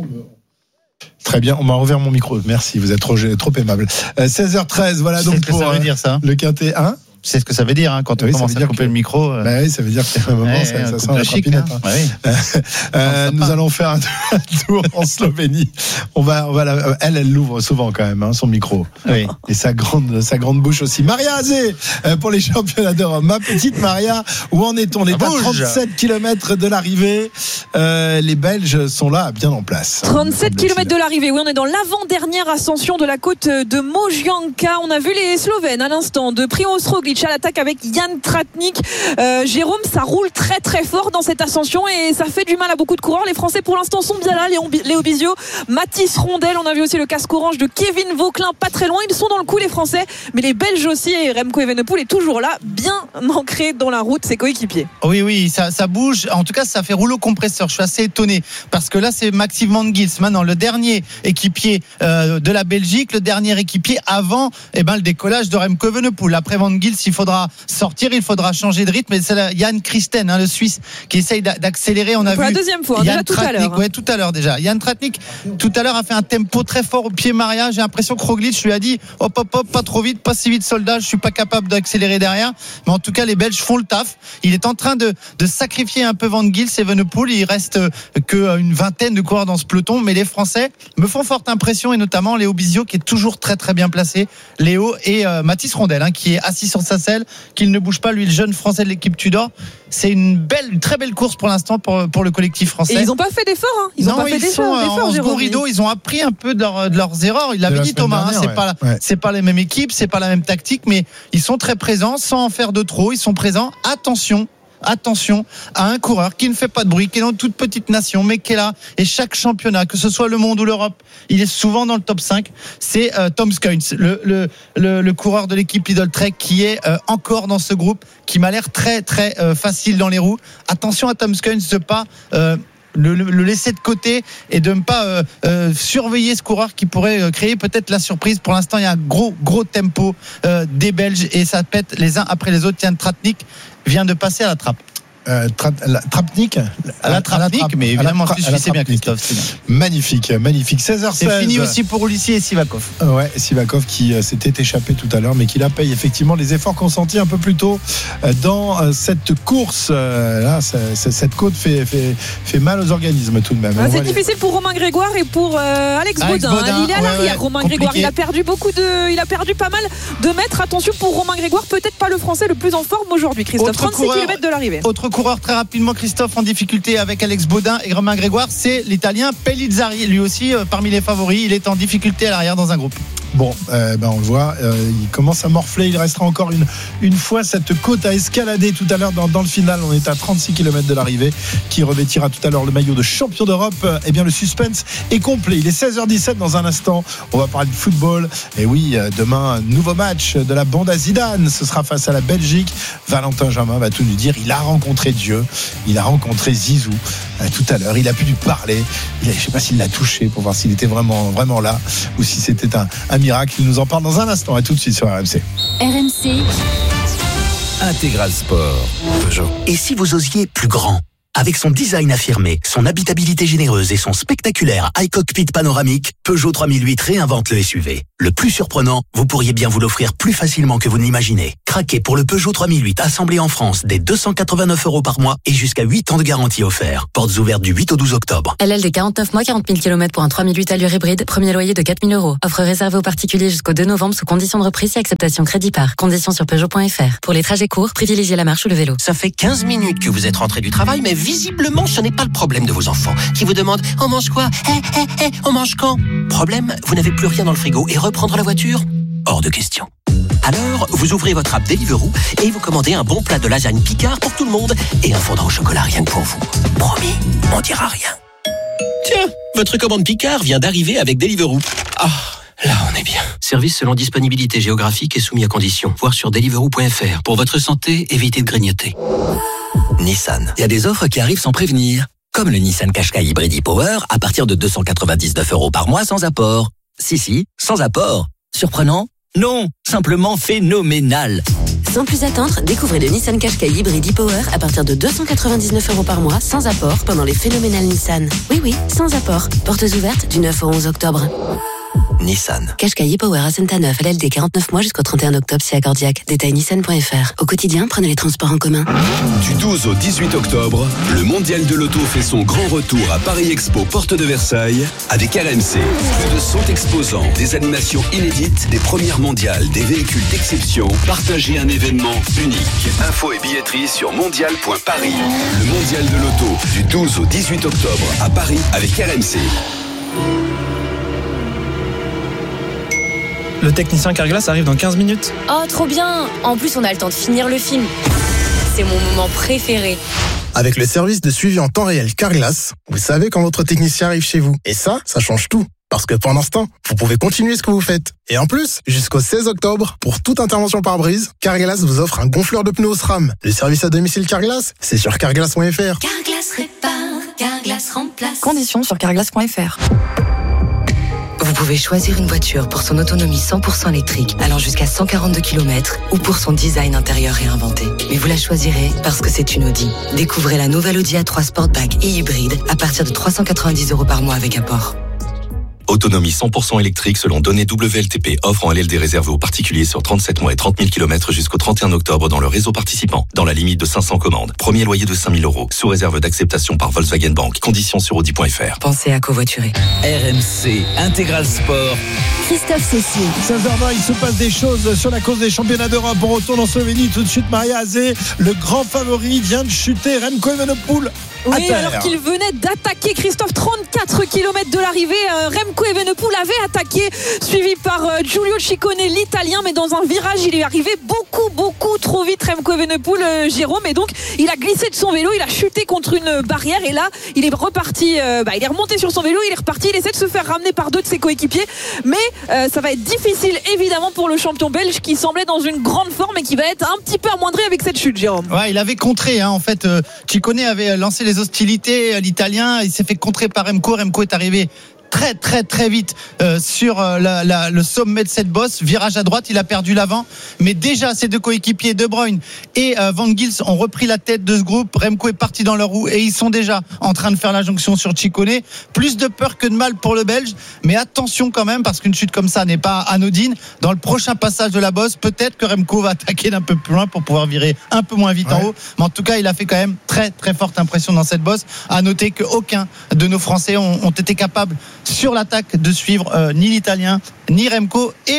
Très bien, on m'a ouvert mon micro. Merci, vous êtes trop, trop aimable. Euh, seize heures treize, voilà donc pour ça veut euh, dire ça. Le quintet un. C'est ce que ça veut dire hein, quand on oui, commence à couper que... le micro. Euh... Bah oui, ça veut dire qu'à un moment, ouais, ça, ça sent la trapinette. Hein. Hein. Ouais. euh, nous allons faire un tour en Slovénie. On va, on va la... Elle, elle l'ouvre souvent quand même, hein, son micro. Oui. Et sa grande, sa grande bouche aussi. Maria Azé, pour les championnats d'Europe. Ma petite Maria, où en est-on? On est à trente-sept kilomètres de l'arrivée. Euh, les Belges sont là, bien en place. trente-sept kilomètres de l'arrivée. Oui, on est dans l'avant-dernière ascension de la côte de Mojanka. On a vu les Slovènes à l'instant de Primož Roglič à l'attaque avec Jan Tratnik. Euh, Jérôme, ça roule très très fort dans cette ascension et ça fait du mal à beaucoup de coureurs. Les Français pour l'instant sont bien là. Léon, Léo Bizio, Mathis Rondel, on a vu aussi le casque orange de Kevin Vauquelin, pas très loin. Ils sont dans le coup les Français, mais les Belges aussi, et Remco Evenepoel est toujours là, bien ancré dans la route, ses coéquipiers. Oui, oui, ça, ça bouge. En tout cas, ça fait rouleau compresseur. Je suis assez étonné parce que là, c'est Maxime Van Gils, maintenant le dernier équipier euh, de la Belgique, le dernier équipier avant eh ben, le décollage de Remco Evenepoel. Après Van Gils, il faudra sortir, il faudra changer de rythme. Et c'est là, Jan Christen, hein, le Suisse, qui essaye d'accélérer. On a Pour vu la deuxième fois, Jan déjà tout Tratnik, à l'heure. Hein. Ouais, tout à l'heure déjà. Jan Tratnik, tout à l'heure, a fait un tempo très fort au pied Maria. J'ai l'impression que Roglič lui a dit hop, hop, hop, pas trop vite, pas si vite, soldat. Je suis pas capable d'accélérer derrière. Mais en tout cas, les Belges font le taf. Il est en train de, de sacrifier un peu Van Gils et Evenepoel. Il reste que une vingtaine de coureurs dans ce peloton. Mais les Français me font forte impression, et notamment Léo Bizio, qui est toujours très très bien placé. Léo et euh, Mathis Rondel, hein, qui est assis sur sa selle, qu'il ne bouge pas, lui, le jeune Français de l'équipe Tudor. C'est une belle, une très belle course pour l'instant pour, pour le collectif français. Et ils n'ont pas fait d'efforts, hein. Ils n'ont pas fait d'efforts. En second rideau, ils ont appris un peu de, leur, de leurs erreurs. Il l'avait dit Thomas, dernière, hein, c'est ouais. pas, ouais. c'est pas les mêmes équipes, c'est pas la même tactique, mais ils sont très présents, sans en faire de trop. Ils sont présents. Attention. Attention à un coureur qui ne fait pas de bruit, qui est dans une toute petite nation, mais qui est là. Et chaque championnat, que ce soit le monde ou l'Europe, il est souvent dans le top cinq. C'est euh, Tom Skuins, le, le, le, le coureur de l'équipe Lidl Trek, qui est euh, encore dans ce groupe, qui m'a l'air très très euh, facile dans les roues. Attention à Tom Skuins de pas euh, Le, le, le laisser de côté et de ne pas euh, euh, surveiller ce coureur qui pourrait euh, créer peut-être la surprise. Pour l'instant, il y a un gros gros tempo euh, des Belges et ça pète les uns après les autres. Jan Tratnik vient de passer à la trappe. Euh, tra- la, Trapnik à la Trapnik, mais évidemment, tra- tu sais bien, Christophe. C'est bien. Magnifique, magnifique. seize heures seize. C'est fini aussi pour Ulissi et Sivakov. Euh, ouais, Sivakov qui euh, s'était échappé tout à l'heure, mais qui la paye effectivement les efforts consentis un peu plus tôt euh, dans euh, cette course. Euh, là, ça, ça, cette côte fait, fait, fait mal aux organismes tout de même. Ah, c'est difficile les... pour Romain Grégoire et pour euh, Alex, Alex Baudin. Baudin. Il est à l'arrière, ouais, ouais, Romain compliqué. Grégoire. Il a perdu beaucoup de, il a perdu pas mal de mètres. Attention pour Romain Grégoire, peut-être pas le Français le plus en forme aujourd'hui. Christophe, autre trente-six kilomètres de l'arrivée. Autre coureur très rapidement. Christophe en difficulté avec Alex Baudin et Romain Grégoire, c'est l'Italien Pellizzari, lui aussi euh, parmi les favoris, il est en difficulté à l'arrière dans un groupe. Bon, euh, ben on le voit, euh, il commence à morfler. Il restera encore une, une fois cette côte à escalader tout à l'heure dans, dans le final. On est à trente-six kilomètres de l'arrivée. Qui revêtira tout à l'heure le maillot de champion d'Europe. Eh bien, le suspense est complet. Il est seize heures dix-sept. Dans un instant, on va parler de football. Et oui, demain, nouveau match de la bande à Zidane. Ce sera face à la Belgique. Valentin Jamin va tout nous dire. Il a rencontré Dieu. Il a rencontré Zizou euh, tout à l'heure. Il a pu lui parler. Il a, je ne sais pas s'il l'a touché pour voir s'il était vraiment, vraiment là ou si c'était un, un miracle. Il nous en parle dans un instant. À tout de suite sur R M C. R M C Intégral Sport. Peugeot. Et si vous osiez plus grand? Avec son design affirmé, son habitabilité généreuse et son spectaculaire iCockpit panoramique, Peugeot trois mille huit réinvente le S U V. Le plus surprenant, vous pourriez bien vous l'offrir plus facilement que vous ne l'imaginez. Craquez pour le Peugeot trois mille huit assemblé en France dès deux cent quatre-vingt-neuf euros par mois et jusqu'à huit ans de garantie offert. Portes ouvertes du huit au douze octobre. L L D quarante-neuf mois, quarante mille kilomètres pour un trois mille huit allure hybride, premier loyer de quatre mille euros. Offre réservée aux particuliers jusqu'au deux novembre sous condition de reprise et acceptation crédit par. Conditions sur Peugeot point F R. Pour les trajets courts, privilégiez la marche ou le vélo. Ça fait quinze minutes que vous êtes rentré du travail, mais visiblement ce n'est pas le problème de vos enfants qui vous demandent « On mange quoi ? Eh, eh, eh, on mange quand ?» Problème, vous n'avez plus rien dans le frigo et reprendre la voiture ? Hors de question. Alors, vous ouvrez votre app Deliveroo et vous commandez un bon plat de lasagne Picard pour tout le monde et un fondant au chocolat rien que pour vous. Promis, on dira rien. Tiens, votre commande Picard vient d'arriver avec Deliveroo. Ah, là on est bien. Service selon disponibilité géographique et soumis à conditions. Voir sur deliveroo point F R. Pour votre santé, évitez de grignoter. Nissan. Il y a des offres qui arrivent sans prévenir. Comme le Nissan Qashqai Hybrid e-Power à partir de deux cent quatre-vingt-dix-neuf euros par mois sans apport. Si, si, sans apport. Surprenant ? Non, simplement phénoménal. Sans plus attendre, découvrez le Nissan Qashqai Hybrid e-Power à partir de deux cent quatre-vingt-dix-neuf euros par mois sans apport pendant les phénoménales Nissan. Oui, oui, sans apport. Portes ouvertes du neuf au onze octobre. Nissan. Qashqai e-Power à Saint-Aneuf, L L D quarante-neuf mois jusqu'au trente et un octobre si accordiaque. Détail nissan point F R. Au quotidien, prenez les transports en commun. Du douze au dix-huit octobre, le Mondial de l'Auto fait son grand retour à Paris Expo, porte de Versailles, avec R M C. Plus de cent exposants, des animations inédites, des premières mondiales, des véhicules d'exception. Partagez un événement unique. Infos et billetterie sur mondial point paris. Le Mondial de l'Auto, du douze au dix-huit octobre, à Paris, avec R M C. Le technicien Carglass arrive dans quinze minutes. Oh, trop bien! En plus, on a le temps de finir le film. C'est mon moment préféré. Avec le service de suivi en temps réel Carglass, vous savez quand votre technicien arrive chez vous. Et ça, ça change tout. Parce que pendant ce temps, vous pouvez continuer ce que vous faites. Et en plus, jusqu'au seize octobre, pour toute intervention par brise, Carglass vous offre un gonfleur de pneus SRAM. Le service à domicile Carglass, c'est sur carglass point F R. Carglass répare, Carglass remplace. Conditions sur carglass point F R. Vous pouvez choisir une voiture pour son autonomie cent pour cent électrique, allant jusqu'à cent quarante-deux kilomètres, ou pour son design intérieur réinventé. Mais vous la choisirez parce que c'est une Audi. Découvrez la nouvelle Audi A trois Sportback et hybride à partir de trois cent quatre-vingt-dix euros par mois avec apport. Autonomie cent pour cent électrique selon données W L T P. Offre en L L D réservée aux particuliers sur trente-sept mois et trente mille kilomètres jusqu'au trente et un octobre dans le réseau participant. Dans la limite de cinq cents commandes. Premier loyer de cinq mille euros. Sous réserve d'acceptation par Volkswagen Bank. Conditions sur audi point F R. Pensez à covoiturer. R M C Intégral Sport. Christophe Cessier. seize heures vingt, il se passe des choses sur la course des championnats d'Europe. On retourne en Slovénie tout de suite. Maria Azé, le grand favori, vient de chuter. Remco Evenepoel. Oui, alors qu'il venait d'attaquer Christophe, trente-quatre kilomètres de l'arrivée, euh, Remco Evenepoel avait attaqué, suivi par euh, Giulio Ciccone, l'Italien, mais dans un virage, il est arrivé beaucoup, beaucoup trop vite, Remco Evenepoel, euh, Jérôme, et donc il a glissé de son vélo, il a chuté contre une barrière, et là, il est reparti, euh, bah, il est remonté sur son vélo, il est reparti, il essaie de se faire ramener par deux de ses coéquipiers, mais euh, ça va être difficile, évidemment, pour le champion belge, qui semblait dans une grande forme et qui va être un petit peu amoindri avec cette chute, Jérôme. Ouais, il avait contré, hein, en fait, euh, Ciccone avait lancé les hostilités, l'Italien, il s'est fait contrer par Remco. Remco est arrivé très très très vite euh, sur euh, la, la, le sommet de cette bosse, virage à droite, il a perdu l'avant, mais déjà ses deux coéquipiers De Bruyne et euh, Van Gils ont repris la tête de ce groupe. Remco est parti dans leur roue et ils sont déjà en train de faire la jonction sur Ciccone. Plus de peur que de mal pour le Belge, mais attention quand même parce qu'une chute comme ça n'est pas anodine. Dans le prochain passage de la bosse, peut-être que Remco va attaquer d'un peu plus loin pour pouvoir virer un peu moins vite ouais. en haut, mais en tout cas il a fait quand même très très forte impression dans cette bosse. À noter qu'aucun de nos Français ont, ont été capables sur l'attaque de suivre euh, ni l'Italien ni Remco et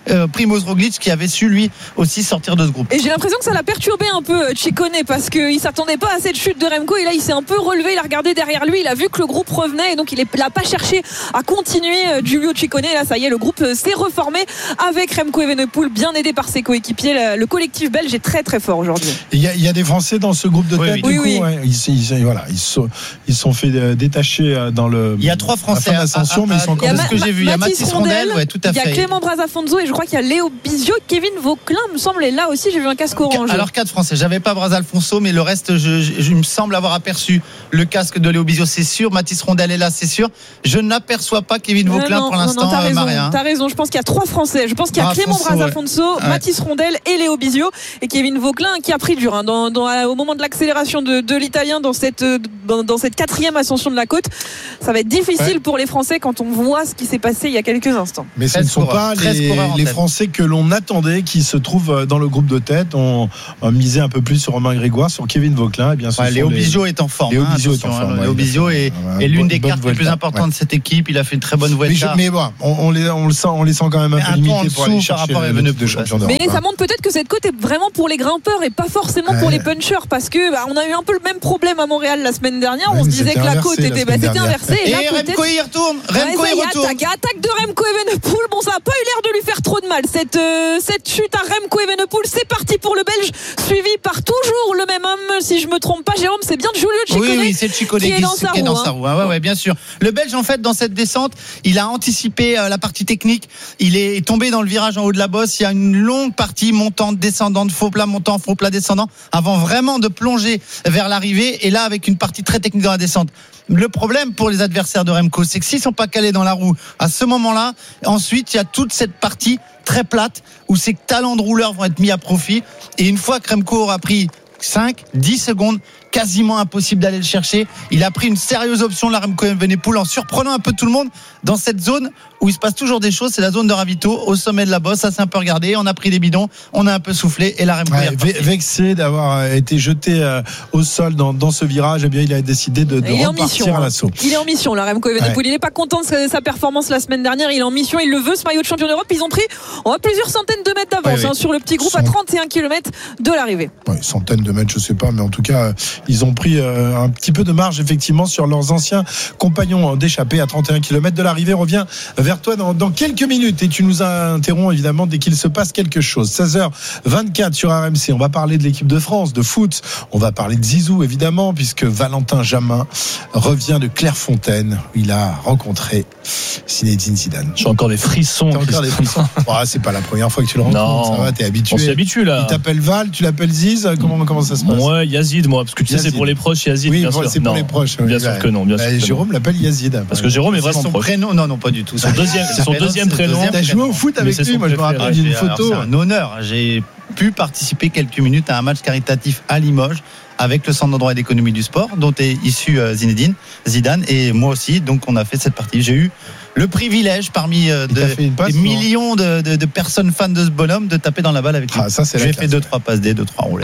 euh, Primož Roglic qui avait su lui aussi sortir de ce groupe. Et j'ai l'impression que ça l'a perturbé un peu Ciccone parce qu'il s'attendait pas à cette chute de Remco et là il s'est un peu relevé, il a regardé derrière lui, il a vu que le groupe revenait et donc il n'a pas cherché à continuer. Giulio Ciccone, là ça y est, le groupe s'est reformé avec Remco Evenepoel, bien aidé par ses coéquipiers. Le, le collectif belge est très très fort aujourd'hui. Il y, a, il y a des Français dans ce groupe de tête. Oui, du oui, coup, oui. Ouais, ils, ils, voilà, ils sont ils sont fait détacher dans le. Il y a trois Français à l'ascension, mais ils sont encore. Ce que j'ai vu, il y a Mathis Rondel, ouais, tout à fait. Il y a Clément Brazafonso et je crois qu'il y a Léo Bizio, Kevin Vauquelin me semble, et là aussi j'ai vu un casque orange. Alors quatre Français, j'avais pas Brazafonso, mais le reste, je, je, je me semble avoir aperçu le casque de Léo Bizio, c'est sûr. Mathis Rondel est là, c'est sûr. Je n'aperçois pas Kevin Vauquelin non, pour l'instant. Non, non, t'as raison, Maria. T'as raison. Je pense qu'il y a trois Français. Je pense qu'il y a Clément Brazafonso, ouais. Mathis Rondel et Léo Bizio et Kevin Vauquelin qui a pris dur hein, dans, dans, au moment de l'accélération de, de l'Italien dans cette dans, dans cette quatrième ascension de la côte. Ça va être difficile ouais. pour les Français quand on voit ce qui s'est passé il y a quelques instants. Mais ce ne sont pas les, les Français que l'on attendait qui se trouvent dans le groupe de tête. On, on misait un peu plus sur Romain Grégoire, sur Kevin Vauquelin. Et bien, ouais, Léo Bizio est en forme. Léo hein, Bizio est en forme. Hein, Léo Bizio est, est l'une des cartes les plus importantes ouais. de cette équipe. Il a fait une très bonne Vuelta. Mais, mais bon, on, on, les, on le sent, on les sent quand même un peu limités pour aller chercher le titre de champion d'Europe. Mais ça montre peut-être que cette côte est vraiment pour les grimpeurs et pas forcément ouais. pour les punchers parce que bah, on a eu un peu le même problème à Montréal la semaine dernière. Ouais, on se disait que la côte était, bah, c'était inversé. Et, et là, Remco il retourne. Remco ouais, il retourne. Attaque, attaque de Remco Evenepoel. Bon, ça n'a pas eu l'air de lui faire trop de mal. Cette, euh, cette chute à Remco Evenepoel, c'est parti pour le Belge, suivi par toujours le même homme. Si je me trompe pas, Jérôme, c'est bien Giulio Ciccone. Oui, oui, c'est Ciccone qui, qui est dans sa roue. Dans sa roue. Hein. Ouais, ouais, bien sûr. Le Belge, en fait, dans cette descente, il a anticipé euh, la partie technique. Il est tombé dans le virage en haut de la bosse. Il y a une longue partie montante, descendante, faux plat montant, faux plat descendant, avant vraiment de plonger vers l'arrivée. Et là, avec une partie très technique dans la descente. Le problème pour les adversaires de Remco, c'est que s'ils sont pas calés dans la roue à ce moment-là, ensuite il y a toute cette partie très plate où ces talents de rouleurs vont être mis à profit. Et une fois que Remco aura pris cinq, dix secondes, quasiment impossible d'aller le chercher. Il a pris une sérieuse option, la Remco Evenepoel, en surprenant un peu tout le monde dans cette zone où il se passe toujours des choses. C'est la zone de ravito au sommet de la bosse. Ça s'est un peu regardé. On a pris des bidons, on a un peu soufflé et la Remco ouais, est vexé d'avoir été jeté au sol dans, dans ce virage. Eh bien, il a décidé de, de repartir mission, à l'assaut. Il est en mission, la Remco Evenepoel. Ouais. Il n'est pas content de sa performance la semaine dernière. Il est en mission. Il le veut, ce maillot de champion d'Europe. Ils ont pris on a plusieurs centaines de mètres d'avance ouais, hein, oui. sur le petit groupe Cent... à trente et un kilomètres de l'arrivée. Ouais, centaines de mètres, je sais pas, mais en tout cas, ils ont pris euh, un petit peu de marge effectivement sur leurs anciens compagnons d'échappée à trente et un kilomètres de l'arrivée. On revient vers toi dans, dans quelques minutes et tu nous interromps évidemment dès qu'il se passe quelque chose. seize heures vingt-quatre sur R M C. On va parler de l'équipe de France de foot. On va parler de Zizou évidemment puisque Valentin Jamin revient de Clairefontaine où il a rencontré Zinedine Zidane. J'ai encore des frissons. T'as encore des frissons. Oh, c'est pas la première fois que tu le rencontres. Non. Ça va, t'es habitué. On s'y habitue là. Il t'appelle Val, tu l'appelles Ziz. Comment comment ça se passe? Ouais, Yazid moi parce que tu Yazid. sais c'est pour les proches Yazid. Oui, bien bon, sûr. c'est pour non. les proches. Bien oui, sûr bah, que non. Bien bah, sûr que Jérôme non. l'appelle Yazid. Parce que Jérôme est vraiment son proche. prénom. Non, non, pas du tout. Son deuxième, son deuxième prénom. T'as joué au foot avec lui. Moi, je me rappelle d'une photo. C'est un honneur. J'ai pu participer quelques minutes à un match caritatif à Limoges avec le Centre de droit et d'économie du sport dont est issu Zinedine Zidane et moi aussi. Donc on a fait cette partie. J'ai eu le privilège parmi de, passe, des millions de, de, de personnes fans de ce bonhomme de taper dans la balle avec lui. Ah, ça, c'est j'ai fait deux trois passes D, deux trois roulés.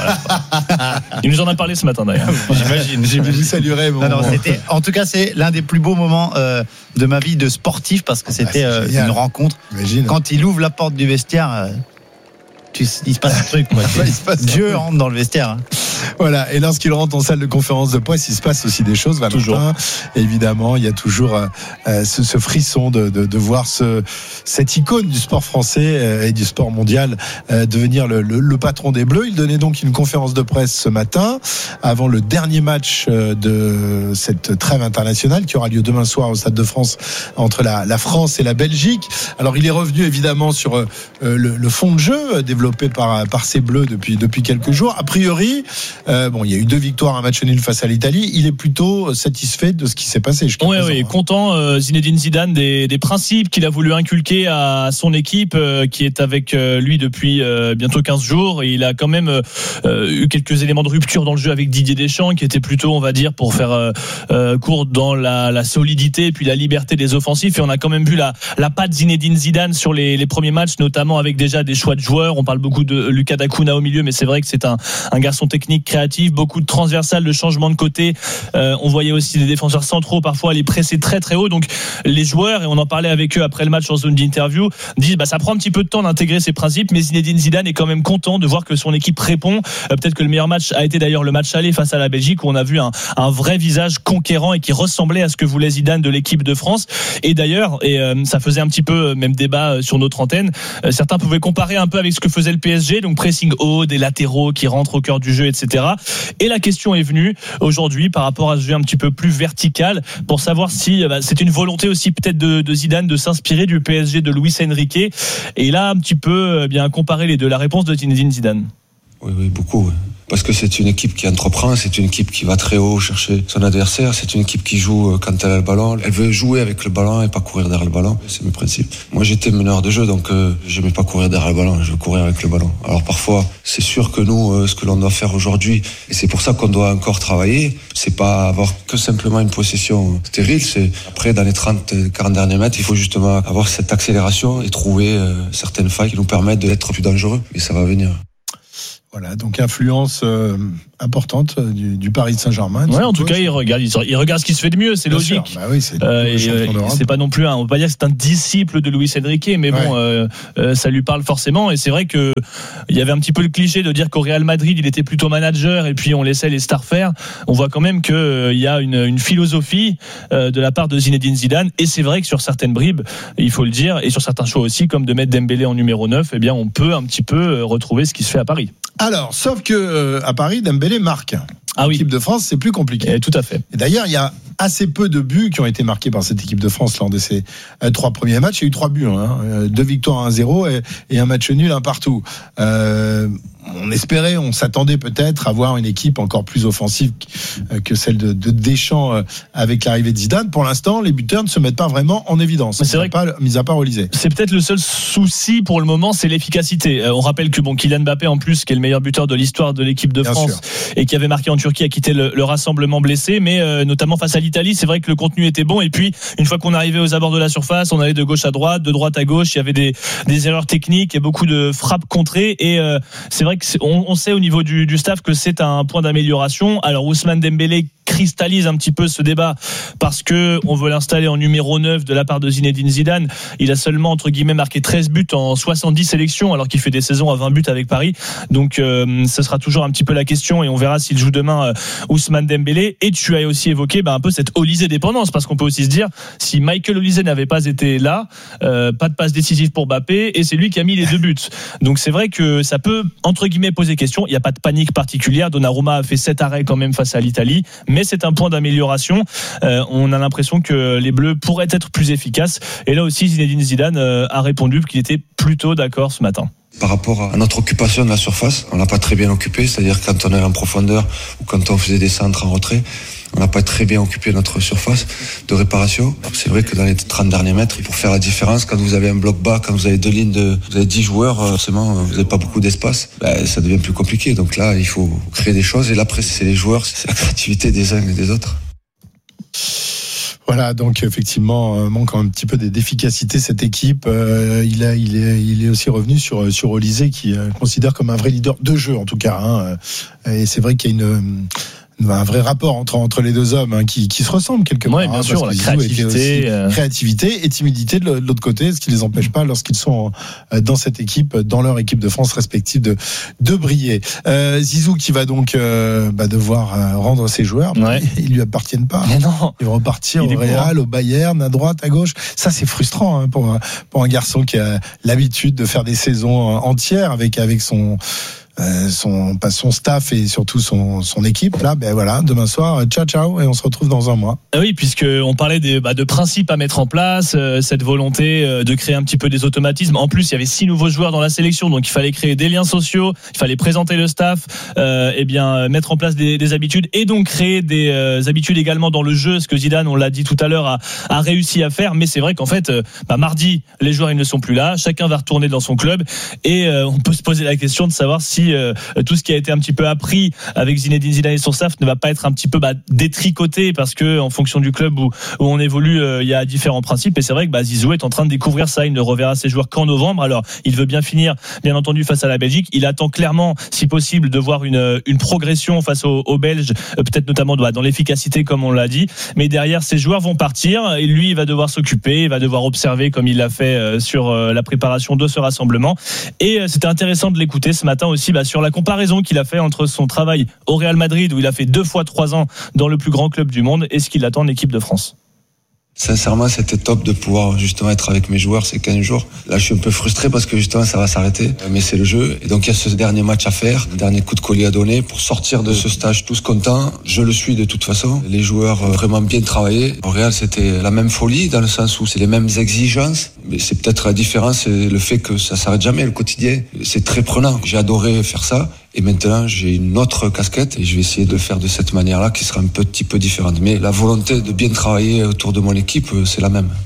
Voilà. Il nous en a parlé ce matin d'ailleurs. J'imagine. Je vous saluerai. Non, non, c'était, en tout cas, c'est l'un des plus beaux moments euh, de ma vie de sportif parce que c'était ah, euh, une rencontre. Imagine. Quand il ouvre la porte du vestiaire. Euh, il se passe un truc quoi. Il se passe Dieu rentre dans le vestiaire hein. Voilà, et lorsqu'il rentre en salle de conférence de presse il se passe aussi des choses Valentin. Toujours. Évidemment il y a toujours euh, ce, ce frisson de, de, de voir ce, cette icône du sport français euh, et du sport mondial euh, devenir le, le, le patron des Bleus. Il donnait donc une conférence de presse ce matin avant le dernier match euh, de cette trêve internationale qui aura lieu demain soir au Stade de France entre la, la France et la Belgique. Alors il est revenu évidemment sur euh, le, le fond de jeu développé par, par ces Bleus depuis, depuis quelques jours. A priori, euh, bon, il y a eu deux victoires, un match nul face à l'Italie. Il est plutôt satisfait de ce qui s'est passé. Oui, oui, content. Euh, Zinedine Zidane des, des principes qu'il a voulu inculquer à son équipe, euh, qui est avec euh, lui depuis euh, bientôt quinze jours. Et il a quand même euh, eu quelques éléments de rupture dans le jeu avec Didier Deschamps, qui était plutôt, on va dire, pour faire euh, euh, court dans la, la solidité et puis la liberté des offensifs. Et on a quand même vu la, la patte Zinedine Zidane sur les, les premiers matchs, notamment avec déjà des choix de joueurs. On parle beaucoup de Lucas Dacuna au milieu, mais c'est vrai que c'est un, un garçon technique technique créative, beaucoup de transversales, de changements de côté. Euh, on voyait aussi des défenseurs centraux parfois les presser très très haut. Donc les joueurs, et on en parlait avec eux après le match en zone d'interview, disent bah ça prend un petit peu de temps d'intégrer ces principes, mais Zinedine Zidane est quand même content de voir que son équipe répond. Euh, peut-être que le meilleur match a été d'ailleurs le match aller face à la Belgique, où on a vu un, un vrai visage conquérant et qui ressemblait à ce que voulait Zidane de l'équipe de France. Et d'ailleurs, et euh, ça faisait un petit peu même débat sur notre antenne, euh, certains pouvaient comparer un peu avec ce que faisait le P S G, donc pressing haut, des latéraux qui rentrent au cœur du jeu, et cetera. Et la question est venue aujourd'hui par rapport à ce jeu un petit peu plus vertical, pour savoir si bah, c'est une volonté aussi peut-être de, de Zidane de s'inspirer du P S G de Luis Enrique. Et là, un petit peu eh bien comparer les deux. La réponse de Zinedine Zidane. Oui, oui, beaucoup. Oui. Parce que c'est une équipe qui entreprend, c'est une équipe qui va très haut chercher son adversaire, c'est une équipe qui joue quand elle a le ballon. Elle veut jouer avec le ballon et pas courir derrière le ballon. C'est mes principes. Moi, j'étais meneur de jeu, donc euh, j'aimais pas courir derrière le ballon, je veux courir avec le ballon. Alors parfois, c'est sûr que nous, euh, ce que l'on doit faire aujourd'hui, et c'est pour ça qu'on doit encore travailler, c'est pas avoir que simplement une possession stérile, c'est après, dans les trente quarante derniers mètres, il faut justement avoir cette accélération et trouver euh, certaines failles qui nous permettent d'être plus dangereux. Et ça va venir. Voilà, donc influence euh, importante du, du Paris Saint-Germain. Ouais, en tout cas, il regarde, il regarde ce qui se fait de mieux, c'est Bien logique. Sûr. Bah oui, c'est, euh, et, euh, c'est pas non plus un, on peut pas dire que c'est un disciple de Luis Enrique, mais bon, ouais. euh, euh, ça lui parle forcément. Et c'est vrai que il y avait un petit peu le cliché de dire qu'au Real Madrid, il était plutôt manager et puis on laissait les stars faire. On voit quand même que euh, il y a une, une philosophie euh, de la part de Zinedine Zidane. Et c'est vrai que sur certaines bribes, il faut le dire, et sur certains choix aussi, comme de mettre Dembélé en numéro neuf, eh bien, on peut un petit peu retrouver ce qui se fait à Paris. Alors, sauf que euh, à Paris, Dembélé marque. Ah oui. L'équipe de France, c'est plus compliqué. Et tout à fait. Et d'ailleurs, il y a assez peu de buts qui ont été marqués par cette équipe de France lors de ces euh, trois premiers matchs. Il y a eu trois buts, hein, euh, deux victoires à un zéro et, et un match nul un partout. Euh, on espérait, on s'attendait peut-être à voir une équipe encore plus offensive que celle de, de Deschamps avec l'arrivée de Zidane. Pour l'instant, les buteurs ne se mettent pas vraiment en évidence. C'est vrai, pas, mis à part Olysée. C'est peut-être le seul souci pour le moment, c'est l'efficacité. Euh, on rappelle que bon, Kylian Mbappé en plus, qui est le meilleur buteur de l'histoire de l'équipe de Bien France sûr. Et qui avait marqué en Turquie, a quitté le, le rassemblement blessé, mais euh, notamment face à l'Italie, c'est vrai que le contenu était bon. Et puis, une fois qu'on arrivait aux abords de la surface, on allait de gauche à droite, de droite à gauche. Il y avait des, des erreurs techniques et beaucoup de frappes contrées. Et euh, c'est vrai que on, on sait au niveau du, du staff que c'est un point d'amélioration. Alors Ousmane Dembélé cristallise un petit peu ce débat parce que on veut l'installer en numéro neuf de la part de Zinedine Zidane. Il a seulement entre guillemets marqué treize buts en soixante-dix sélections alors qu'il fait des saisons à vingt buts avec Paris. Donc euh, ce sera toujours un petit peu la question et on verra s'il joue demain euh, Ousmane Dembélé. Et tu as aussi évoqué bah, un peu cette Olysée dépendance parce qu'on peut aussi se dire si Michael Olysée n'avait pas été là, euh, pas de passe décisive pour Mbappé et c'est lui qui a mis les deux buts. Donc c'est vrai que ça peut entre guillemets poser question. Il n'y a pas de panique particulière. Donnarumma a fait sept arrêts quand même face à l'Italie, mais c'est un point d'amélioration. Euh, on a l'impression que les Bleus pourraient être plus efficaces. Et là aussi, Zinedine Zidane euh, a répondu qu'il était plutôt d'accord ce matin. Par rapport à notre occupation de la surface, on l'a pas très bien occupé, c'est-à-dire quand on est en profondeur ou quand on faisait des centres en retrait, on n'a pas très bien occupé notre surface de réparation. C'est vrai que dans les trente derniers mètres, pour faire la différence, quand vous avez un bloc bas, quand vous avez deux lignes de, vous avez dix joueurs, forcément, vous n'avez pas beaucoup d'espace, ben, ça devient plus compliqué. Donc là, il faut créer des choses. Et là, après, c'est les joueurs, c'est la créativité des uns et des autres. Voilà, donc effectivement, euh, manque un petit peu d'efficacité cette équipe. Euh, il a, il est, il est aussi revenu sur sur Olysée qui euh, considère comme un vrai leader de jeu en tout cas. Hein, et c'est vrai qu'il y a une un vrai rapport entre entre les deux hommes hein, qui qui se ressemblent quelque part. Oui, bien hein, sûr, la créativité, euh... créativité et timidité de l'autre côté, ce qui les empêche pas lorsqu'ils sont dans cette équipe, dans leur équipe de France respective, de de briller. Euh, Zizou qui va donc euh, bah, devoir euh, rendre ses joueurs, ouais. Ils lui appartiennent pas. Mais non, ils vont repartir il au Real, au Bayern, à droite, à gauche. Ça c'est frustrant hein, pour pour un garçon qui a l'habitude de faire des saisons entières avec avec son Euh, son pas son staff et surtout son son équipe là ben voilà demain soir ciao ciao et on se retrouve dans un mois. Ah oui, puisque on parlait des bah, de principes à mettre en place, euh, cette volonté euh, de créer un petit peu des automatismes. En plus, il y avait six nouveaux joueurs dans la sélection, donc il fallait créer des liens sociaux, il fallait présenter le staff, euh, et bien mettre en place des, des habitudes et donc créer des euh, habitudes également dans le jeu. Ce que Zidane, on l'a dit tout à l'heure, a, a réussi à faire. Mais c'est vrai qu'en fait, euh, bah, mardi, les joueurs ils ne sont plus là, chacun va retourner dans son club et euh, on peut se poser la question de savoir si si euh, tout ce qui a été un petit peu appris avec Zinedine Zidane et son staff ne va pas être un petit peu bah, détricoté, parce que en fonction du club où, où on évolue, euh, il y a différents principes. Et c'est vrai que bah, Zizou est en train de découvrir ça. Il ne reverra ses joueurs qu'en novembre. Alors, il veut bien finir, bien entendu, face à la Belgique. Il attend clairement, si possible, de voir une, une progression face aux, aux Belges, euh, peut-être notamment bah, dans l'efficacité, comme on l'a dit. Mais derrière, ces joueurs vont partir et lui, il va devoir s'occuper, il va devoir observer, comme il l'a fait euh, sur euh, la préparation de ce rassemblement. Et euh, c'était intéressant de l'écouter ce matin aussi bah, sur la comparaison qu'il a fait entre son travail au Real Madrid, où il a fait deux fois trois ans dans le plus grand club du monde, et ce qu'il attend de l'équipe de France. Sincèrement, c'était top de pouvoir justement être avec mes joueurs ces quinze jours. Là, je suis un peu frustré parce que justement, ça va s'arrêter. Mais c'est le jeu. Et donc, il y a ce dernier match à faire, le dernier coup de collier à donner pour sortir de ce stage tous contents. Je le suis de toute façon. Les joueurs ont vraiment bien travaillé. Au Real, c'était la même folie dans le sens où c'est les mêmes exigences. Mais c'est peut-être la différence, c'est le fait que ça s'arrête jamais, le quotidien. C'est très prenant. J'ai adoré faire ça. Et maintenant, j'ai une autre casquette et je vais essayer de le faire de cette manière-là qui sera un petit peu différente. Mais la volonté de bien travailler autour de mon équipe, c'est la même.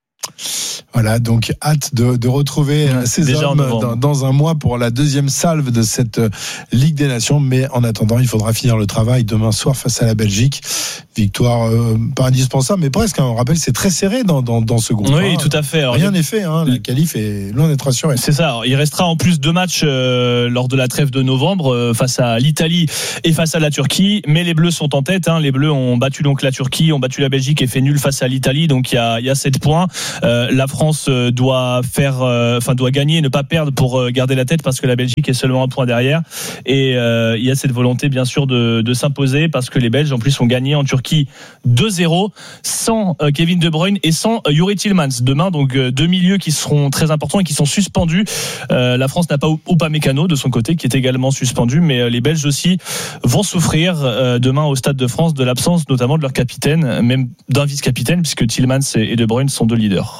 Voilà, donc hâte de, de retrouver mmh, ces déjà hommes dans, dans un mois pour la deuxième salve de cette Ligue des Nations. Mais en attendant, il faudra finir le travail demain soir face à la Belgique. Victoire euh, pas indispensable, mais presque. Hein. On rappelle, c'est très serré dans, dans, dans ce groupe. Oui, hein. tout à fait. Alors, rien n'est fait. Hein. La qualif est loin d'être assurée. C'est ça. Alors, il restera en plus deux matchs euh, lors de la trêve de novembre euh, face à l'Italie et face à la Turquie. Mais les Bleus sont en tête. Hein. Les Bleus ont battu donc la Turquie, ont battu la Belgique et fait nul face à l'Italie. Donc il y a, il y a sept points. Euh, la France doit faire, enfin euh, doit gagner et ne pas perdre pour euh, garder la tête, parce que la Belgique est seulement un point derrière. Et euh, il y a cette volonté bien sûr de, de s'imposer, parce que les Belges en plus ont gagné en Turquie deux zéro sans euh, Kevin De Bruyne et sans euh, Youri Tielemans. Demain, donc euh, deux milieux qui seront très importants et qui sont suspendus. Euh, la France n'a pas Upamecano de son côté, qui est également suspendu, mais euh, les Belges aussi vont souffrir euh, demain au Stade de France de l'absence notamment de leur capitaine, même d'un vice-capitaine, puisque Tielemans et De Bruyne sont deux leaders.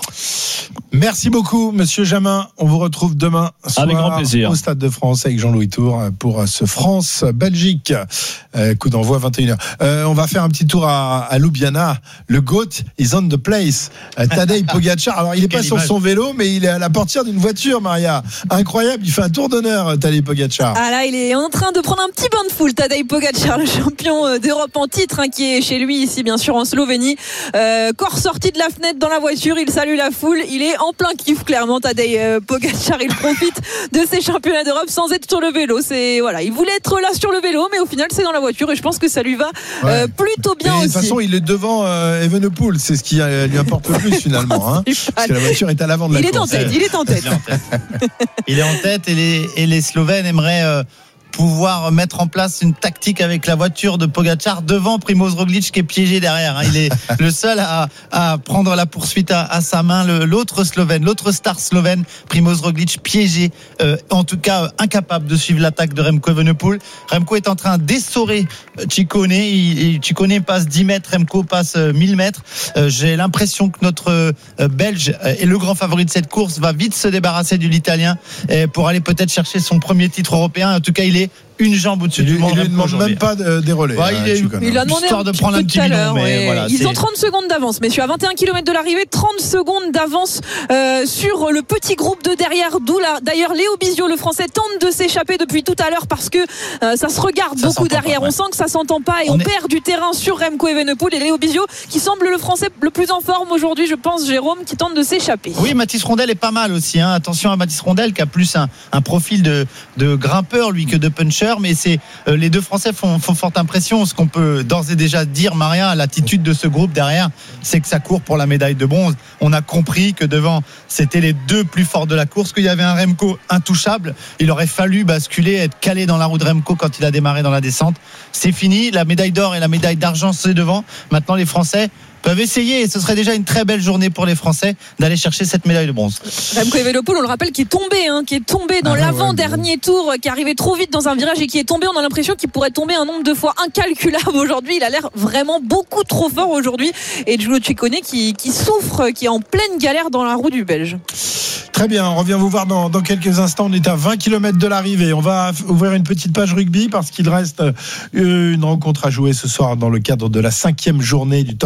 Merci beaucoup, monsieur Jamin. On vous retrouve demain soir avec grand plaisir au Stade de France avec Jean-Louis Tour pour ce France-Belgique. Euh, coup d'envoi vingt et une heures. Euh, on va faire un petit tour à, à Ljubljana. Le GOAT is on the place. Euh, Tadej Pogačar. Alors, il n'est pas sur son vélo, mais il est à la portière d'une voiture, Maria. Incroyable. Il fait un tour d'honneur, Tadej Pogačar. Ah là, il est en train de prendre un petit bain de foule, Tadej Pogačar, le champion d'Europe en titre, hein, qui est chez lui ici, bien sûr, en Slovénie. Euh, corps sorti de la fenêtre dans la voiture, il salue la foule. Il est en plein kiff, clairement, Tadej Pogačar. Il profite de ces championnats d'Europe sans être sur le vélo. C'est, voilà, il voulait être là sur le vélo, mais au final, c'est dans la voiture, et je pense que ça lui va ouais. euh, plutôt bien et aussi. De toute façon, il est devant euh, Evenepoel. C'est ce qui euh, lui importe le plus, finalement. Hein, parce que la voiture est à l'avant de la il course. Est en tête, il est en tête. Il est en tête, et les, et les Slovènes aimeraient... Euh, pouvoir mettre en place une tactique avec la voiture de Pogačar devant Primož Roglič qui est piégé derrière. Il est le seul à, à prendre la poursuite à, à sa main. Le, l'autre Slovène, l'autre star slovène, Primož Roglič, piégé, euh, en tout cas euh, incapable de suivre l'attaque de Remco Evenepoel. Remco est en train d'essorer Ciccone. Il, il, Ciccone passe dix mètres, Remco passe euh, mille mètres. Euh, j'ai l'impression que notre euh, Belge euh, est le grand favori de cette course, va vite se débarrasser de l'Italien euh, pour aller peut-être chercher son premier titre européen. En tout cas, il est une jambe au-dessus il, du monde. Il ne demande même pas de, des relais. Ouais, il, est, il a demandé histoire un de petit prendre peu un petit tout à l'heure. bidon, mais ouais. voilà, Ils c'est... ont trente secondes d'avance, messieurs. À vingt et un kilomètres de l'arrivée, trente secondes d'avance euh, sur le petit groupe de derrière. D'où la, d'ailleurs Léo Bizio, le Français, tente de s'échapper depuis tout à l'heure parce que euh, ça se regarde ça beaucoup derrière. Pas, ouais. On sent que ça s'entend pas et on, on est... perd du terrain sur Remco Evenepoel et Léo Bizio qui semble le Français le plus en forme aujourd'hui, je pense, Jérôme, qui tente de s'échapper. Oui, Mathis Rondel est pas mal aussi. Hein. Attention à Mathis Rondel qui a plus un, un profil de, de grimpeur lui que de puncher, mais c'est euh, les deux Français font Font, font forte impression. Ce qu'on peut d'ores et déjà dire, Maria, à l'attitude de ce groupe derrière, c'est que ça court pour la médaille de bronze. On a compris que devant, c'était les deux plus forts de la course, qu'il y avait un Remco intouchable. Il aurait fallu basculer, être calé dans la roue de Remco quand il a démarré dans la descente. C'est fini. La médaille d'or et la médaille d'argent, c'est devant. Maintenant, les Français peuvent essayer, et ce serait déjà une très belle journée pour les Français d'aller chercher cette médaille de bronze. Remco Evenepoel, on le rappelle, qui est tombé, hein, qui est tombé dans ah, l'avant-dernier ouais, tour, qui arrivait trop vite dans un virage et qui est tombé. On a l'impression qu'il pourrait tomber un nombre de fois incalculable aujourd'hui. Il a l'air vraiment beaucoup trop fort aujourd'hui. Et Giulio Ciccone qui, qui souffre, qui est en pleine galère dans la roue du Belge. Très bien, on revient vous voir dans, dans quelques instants. On est à vingt kilomètres de l'arrivée. On va ouvrir une petite page rugby parce qu'il reste une rencontre à jouer ce soir dans le cadre de la cinquième journée du top quatorze.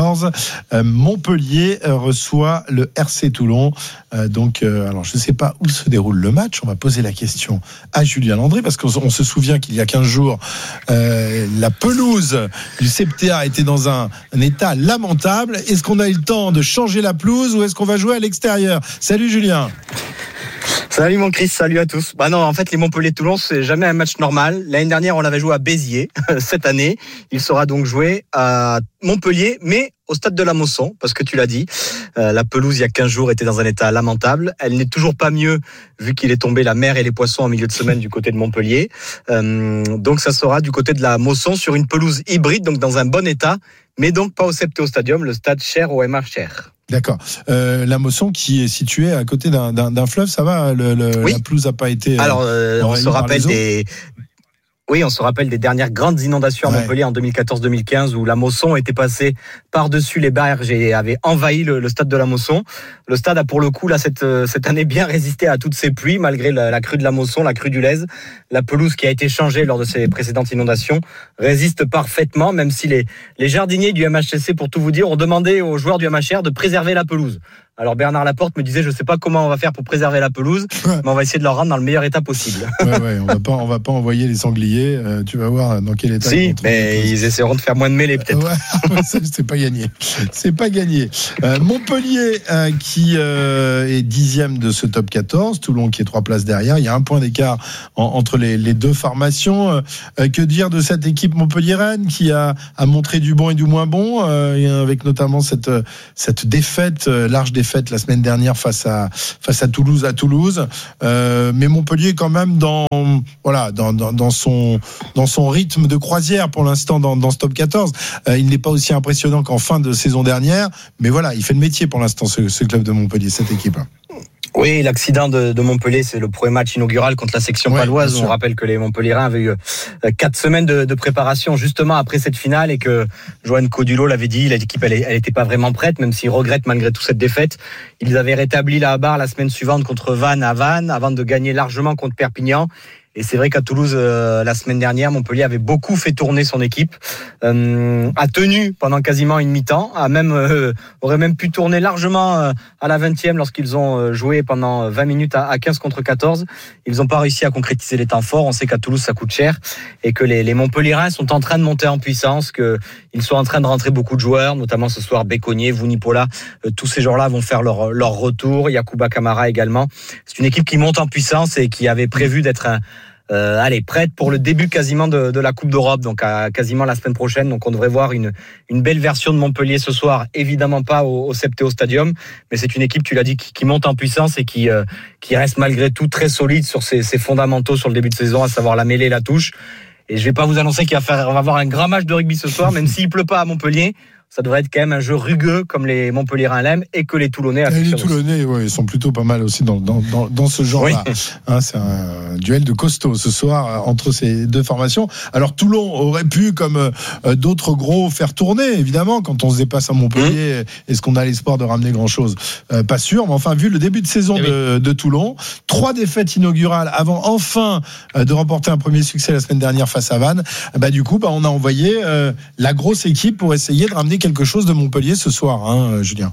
quatorze. Euh, Montpellier euh, reçoit le R C Toulon. Euh, donc, euh, alors je ne sais pas où se déroule le match. On va poser la question à Julien Landry parce qu'on on se souvient qu'il y a quinze jours, euh, la pelouse du C P T A était dans un, un état lamentable. Est-ce qu'on a eu le temps de changer la pelouse ou est-ce qu'on va jouer à l'extérieur? Salut Julien. Salut mon Chris, salut à tous. Bah non, en fait, les Montpellier-Toulon, c'est jamais un match normal. L'année dernière, on l'avait joué à Béziers. Cette année, il sera donc joué à Montpellier, mais au stade de la Mosson, parce que tu l'as dit, euh, la pelouse, il y a quinze jours, était dans un état lamentable. Elle n'est toujours pas mieux, vu qu'il est tombé la mer et les poissons en milieu de semaine du côté de Montpellier. Euh, donc, ça sera du côté de la Mosson, sur une pelouse hybride, donc dans un bon état, mais donc pas au Septéo Stadium, le stade cher au M H Cher. D'accord. Euh, la Mosson qui est située à côté d'un, d'un, d'un fleuve, ça va le, le, oui. La pelouse n'a pas été. Alors, euh, on se rappelle des. Oui, on se rappelle des dernières grandes inondations à ouais. Montpellier en deux mille quatorze deux mille quinze où la Mosson était passée par-dessus les berges et avait envahi le, le stade de la Mosson. Le stade a pour le coup, là, cette, cette année bien résisté à toutes ces pluies, malgré la, la crue de la Mosson, la crue du Lez. La pelouse qui a été changée lors de ces précédentes inondations résiste parfaitement, même si les, les jardiniers du M H C C, pour tout vous dire, ont demandé aux joueurs du M H R de préserver la pelouse. Alors Bernard Laporte me disait, je ne sais pas comment on va faire pour préserver la pelouse, mais on va essayer de la rendre dans le meilleur état possible. Ouais, ouais, on va pas, on va pas envoyer les sangliers. Euh, tu vas voir dans quel état. Si, mais ils essaieront de faire moins de mêlées peut-être. Ouais, c'est pas gagné. C'est pas gagné. Euh, Montpellier euh, qui euh, est dixième de ce top quatorze, Toulon qui est trois places derrière. Il y a un point d'écart en, entre les, les deux formations. Euh, que dire de cette équipe montpelliéraine qui a, a montré du bon et du moins bon, euh, avec notamment cette cette défaite, euh, large défaite. Faite la semaine dernière face à face à Toulouse à Toulouse, euh, mais Montpellier quand même dans voilà dans, dans dans son dans son rythme de croisière pour l'instant dans dans ce top quatorze. Euh, il n'est pas aussi impressionnant qu'en fin de saison dernière, mais voilà, il fait le métier pour l'instant ce, ce club de Montpellier, cette équipe. Oui, l'accident de, de Montpellier, c'est le premier match inaugural contre la section ouais, paloise. On rappelle que les Montpelliérains avaient eu quatre semaines de, de préparation justement après cette finale et que Johan Codulot l'avait dit, l'équipe elle, elle était pas vraiment prête, même s'ils regrettent malgré tout cette défaite. Ils avaient rétabli la barre la semaine suivante contre Vannes à Vannes avant de gagner largement contre Perpignan. Et c'est vrai qu'à Toulouse, euh, la semaine dernière, Montpellier avait beaucoup fait tourner son équipe, euh, a tenu pendant quasiment une mi-temps, a même, euh, aurait même pu tourner largement euh, à la vingtième lorsqu'ils ont euh, joué pendant vingt minutes à, à quinze contre quatorze. Ils n'ont pas réussi à concrétiser les temps forts. On sait qu'à Toulouse, ça coûte cher et que les, les Montpelliérains sont en train de monter en puissance, qu'ils sont en train de rentrer beaucoup de joueurs, notamment ce soir Béconnier, Vunipola. Euh, tous ces joueurs-là vont faire leur, leur retour. Yacouba Camara également. C'est une équipe qui monte en puissance et qui avait prévu d'être un Euh, allez, prête pour le début quasiment de, de la Coupe d'Europe, donc à, quasiment la semaine prochaine. Donc on devrait voir une, une belle version de Montpellier ce soir, évidemment pas au, au Septéo Stadium, mais c'est une équipe, tu l'as dit, qui, qui monte en puissance et qui, euh, qui reste malgré tout très solide sur ses, ses fondamentaux sur le début de saison, à savoir la mêlée et la touche. Et je vais pas vous annoncer qu'il va, faire, on va avoir un grand match de rugby ce soir, même s'il pleut pas à Montpellier. Ça devrait être quand même un jeu rugueux comme les Montpelliérains l'aiment et que les Toulonnais affectionnent. Les Toulonnais, ouais, ils sont plutôt pas mal aussi dans, dans, dans, dans ce genre-là. Oui. Hein, c'est un duel de costaud ce soir entre ces deux formations. Alors Toulon aurait pu, comme euh, d'autres gros, faire tourner, évidemment, quand on se dépasse à Montpellier. Mmh. Est-ce qu'on a l'espoir de ramener grand-chose ? euh, Pas sûr, mais enfin, vu le début de saison oui. de, de Toulon, trois défaites inaugurales avant enfin euh, de remporter un premier succès la semaine dernière face à Vannes, bah, du coup, bah, on a envoyé euh, la grosse équipe pour essayer de ramener quelque chose de Montpellier ce soir, hein, Julien.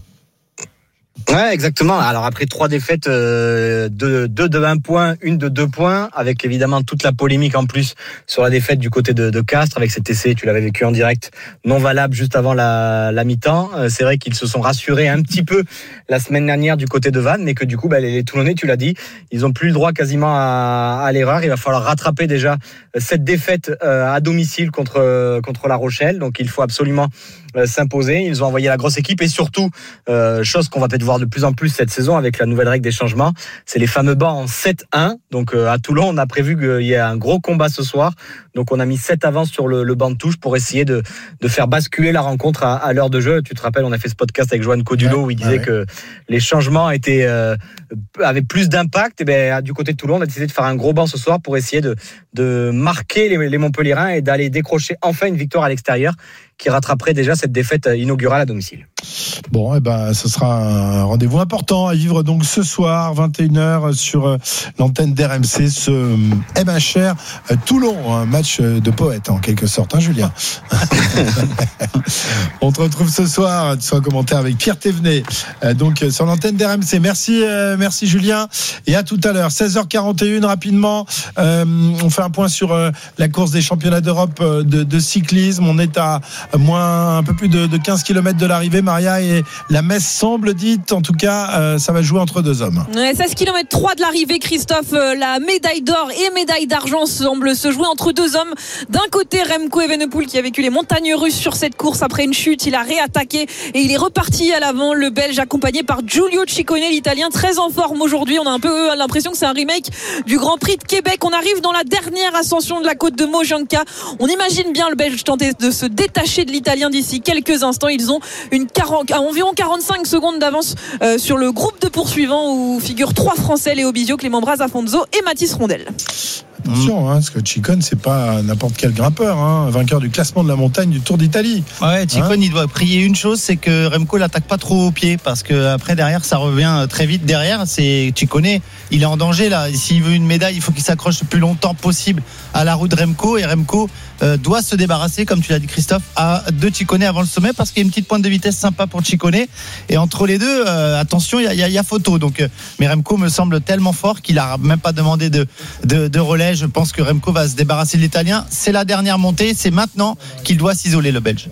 Ouais, exactement. Alors après trois défaites, euh, deux, deux de un point, une de deux points, avec évidemment toute la polémique en plus sur la défaite du côté de, de Castres, avec cet essai, tu l'avais vécu en direct, non valable juste avant la, la mi-temps. Euh, c'est vrai qu'ils se sont rassurés un petit peu la semaine dernière du côté de Vannes, mais que du coup, bah, les, les Toulonnais, tu l'as dit, ils ont plus le droit quasiment à, à l'erreur. Il va falloir rattraper déjà cette défaite euh, à domicile contre euh, contre La Rochelle. Donc il faut absolument euh, s'imposer. Ils ont envoyé la grosse équipe et surtout, euh, chose qu'on va peut-être voir de plus en plus cette saison avec la nouvelle règle des changements, c'est les fameux bancs en sept un. Donc euh, à Toulon, on a prévu qu'il y ait un gros combat ce soir. Donc on a mis sept avances sur le, le banc de touche pour essayer de, de faire basculer la rencontre à, à l'heure de jeu. Tu te rappelles, on a fait ce podcast avec Johan Codulot ouais, où il disait ouais. que les changements étaient euh, avaient plus d'impact. Et ben du côté de Toulon, on a décidé de faire un gros banc ce soir pour essayer de, de marquer les, les Montpelliérains et d'aller décrocher enfin une victoire à l'extérieur qui rattraperait déjà cette défaite inaugurale à domicile. Bon, eh ben, ce sera un rendez-vous important à vivre donc ce soir, vingt et une heures, sur l'antenne d'R M C, ce M H R Toulon, un match de poète en quelque sorte, hein, Julien. On te retrouve ce soir, tu seras commentaire avec Pierre Thévenet, donc sur l'antenne d'R M C. Merci, euh, merci Julien, et à tout à l'heure. seize heures quarante et une, rapidement, euh, on fait un point sur euh, la course des championnats d'Europe de, de cyclisme. On est à moins un peu plus de, de quinze kilomètres de l'arrivée, Maria, et la messe semble dite, en tout cas, euh, ça va jouer entre deux hommes. Ouais, seize kilomètres trois de l'arrivée, Christophe. Euh, la médaille d'or et médaille d'argent semble se jouer entre deux hommes. D'un côté, Remco Evenepoel qui a vécu les montagnes russes sur cette course après une chute. Il a réattaqué et il est reparti à l'avant. Le Belge accompagné par Giulio Ciccone, l'Italien, très en forme aujourd'hui. On a un peu l'impression que c'est un remake du Grand Prix de Québec. On arrive dans la dernière ascension de la côte de Mojanka. On imagine bien le Belge tenter de se détacher de l'Italien d'ici quelques instants. Ils ont une quarante, environ quarante-cinq secondes d'avance euh, sur le groupe de poursuivants où figurent trois Français, Léo Bizio, Clément Brazafonzo et Mathis Rondel. Attention, hein, parce que Ciccone, c'est pas n'importe quel grimpeur, hein, vainqueur du classement de la montagne du Tour d'Italie. Ouais, Ciccone, hein, il doit prier une chose, c'est que Remco l'attaque pas trop au pied, parce que après derrière, ça revient très vite derrière. C'est Ciccone, il est en danger là. S'il veut une médaille, il faut qu'il s'accroche le plus longtemps possible à la roue de Remco, et Remco euh, doit se débarrasser, comme tu l'as dit Christophe, à de Ciccone avant le sommet, parce qu'il y a une petite pointe de vitesse sympa pour Ciccone, et entre les deux, euh, attention, il y, y, y a photo. Donc, euh, mais Remco me semble tellement fort qu'il a même pas demandé de, de, de relais. Je pense que Remco va se débarrasser de l'Italien. C'est la dernière montée, c'est maintenant qu'il doit s'isoler, le Belge.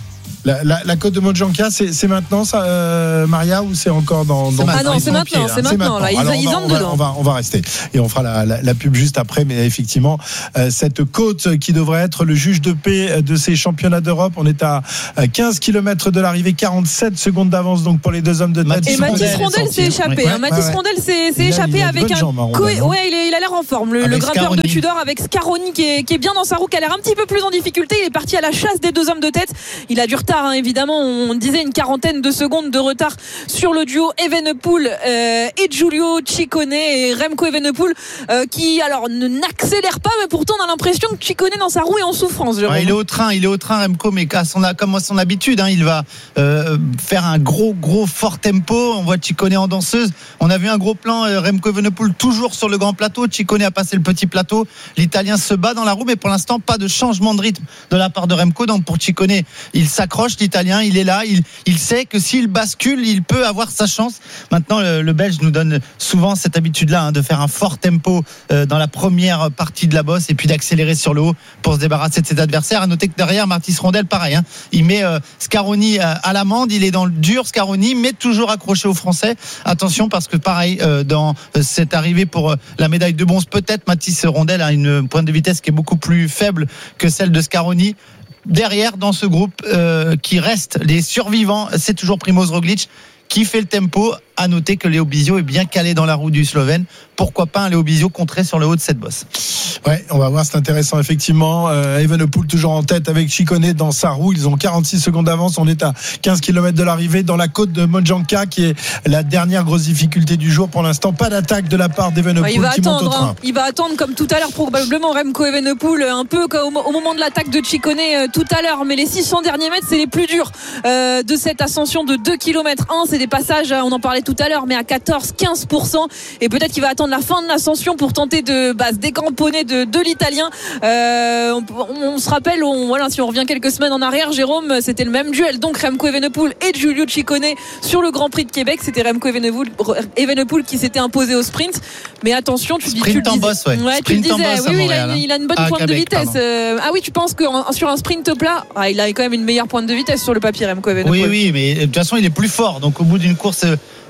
La, la, la côte de Mojanka, c'est, c'est maintenant ça, euh, Maria, ou c'est encore dans, dans Ah non, c'est maintenant, c'est maintenant, là. Ils, Alors, ils on va, entrent on va, dedans. On va, on va rester et on fera la, la, la pub juste après. Mais effectivement, euh, cette côte qui devrait être le juge de paix de ces championnats d'Europe, on est à quinze kilomètres de l'arrivée, quarante-sept secondes d'avance donc pour les deux hommes de tête. Et Mathis Rondel s'est échappé. Ouais, hein. Mathis ouais, ouais. Rondel s'est, s'est Il a- échappé il a de avec bonnes un. jambes, hein, co- Rondel, hein. ouais, il, est, il a l'air en forme. Le, le Avec grimpeur Scaroni. de Tudor avec Scaroni qui est, qui est bien dans sa roue, qui a l'air un petit peu plus en difficulté. Il est parti à la chasse des deux hommes de tête. Il a du retard, hein, évidemment. On disait une quarantaine de secondes de retard sur le duo Evenepoel euh, et Giulio Ciccone, et Remco Evenepoel euh, qui alors ne, n'accélère pas, mais pourtant on a l'impression que Ciccone dans sa roue est en souffrance. Ouais, il est au train, il est au train Remco, mais à son, comme à son habitude, hein, il va euh, faire un gros, gros fort tempo. On voit Ciccone en danseuse. On a vu un gros plan, euh, Remco Evenepoel toujours sur le grand plateau. Ciccone a passé le petit plateau. L'Italien se bat dans la roue, mais pour l'instant pas de changement de rythme de la part de Remco. Donc pour Ciccone, il s'accroche, l'Italien, il est là, il, il sait que s'il bascule, il peut avoir sa chance. Maintenant, le, le Belge nous donne souvent cette habitude-là, hein, de faire un fort tempo euh, dans la première partie de la bosse et puis d'accélérer sur le haut pour se débarrasser de ses adversaires. À noter que derrière, Mathis Rondel, pareil, hein, il met euh, Scaroni à, à l'amende, il est dans le dur, Scaroni, mais toujours accroché aux Français. Attention, parce que pareil, euh, dans euh, cette arrivée pour euh, la médaille de bronze, peut-être Mathis Rondel a une pointe de vitesse qui est beaucoup plus faible que celle de Scaroni. Derrière, dans ce groupe euh, qui reste les survivants, c'est toujours Primož Roglič qui fait le tempo. À noter que Léo Bizio est bien calé dans la roue du Slovène. Pourquoi pas un Léo Bizio contré sur le haut de cette bosse. Ouais, on va voir, c'est intéressant effectivement. Euh, Evenepoel toujours en tête avec Ciccone dans sa roue. Ils ont quarante-six secondes d'avance. On est à quinze kilomètres de l'arrivée dans la côte de Mojanka, qui est la dernière grosse difficulté du jour. Pour l'instant, pas d'attaque de la part d'Evenepoel, Ouais, il va qui monte au attendre, train. hein. Il va attendre comme tout à l'heure probablement Remco Evenepoel, un peu comme au moment de l'attaque de Ciccone euh, tout à l'heure. Mais les six cents derniers mètres, c'est les plus durs euh, de cette ascension de deux kilomètres un. C'est des passages, on en parlait tout à l'heure, mais à quatorze à quinze pour cent, et peut-être qu'il va attendre la fin de l'ascension pour tenter de bah, se décramponner de, de l'Italien. Euh, on, on, on se rappelle, on, voilà, si on revient quelques semaines en arrière, Jérôme, c'était le même duel, donc Remco Evenepoel et Giulio Ciccone sur le Grand Prix de Québec. C'était Remco Evenepoel, Evenepoel qui s'était imposé au sprint, mais attention, tu, sprint dis, tu le en disais, boss, ouais. ouais, tu le Sprint en disais, boss oui, à oui, il, a, Montréal, il a une bonne hein. pointe Ah, de Québec, vitesse. Euh, ah oui, tu penses que en, sur un sprint plat, ah, il a quand même une meilleure pointe de vitesse sur le papier, Remco Evenepoel. Oui, oui, mais de toute façon, il est plus fort. Donc au bout d'une course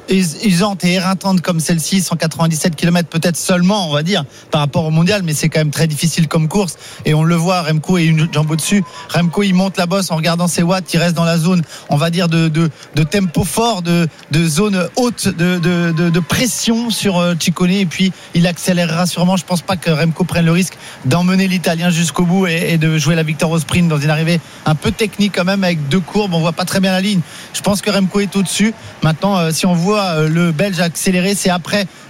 usante et éreintante comme celle-ci, cent quatre-vingt-dix-sept kilomètres peut-être seulement, on va dire, par rapport au mondial, mais c'est quand même très difficile comme course, et on le voit, Remco est une jambe au-dessus. Remco, il monte la bosse en regardant ses watts, il reste dans la zone, on va dire, de, de, de tempo fort, de, de zone haute, de, de, de, de pression sur Ciccone, et puis il accélérera sûrement. Je pense pas que Remco prenne le risque d'emmener l'Italien jusqu'au bout et, et de jouer la victoire au sprint dans une arrivée un peu technique quand même, avec deux courbes, on voit pas très bien la ligne. Je pense que Remco est au-dessus. Maintenant, euh, si on voit le Belge accélérer, c'est après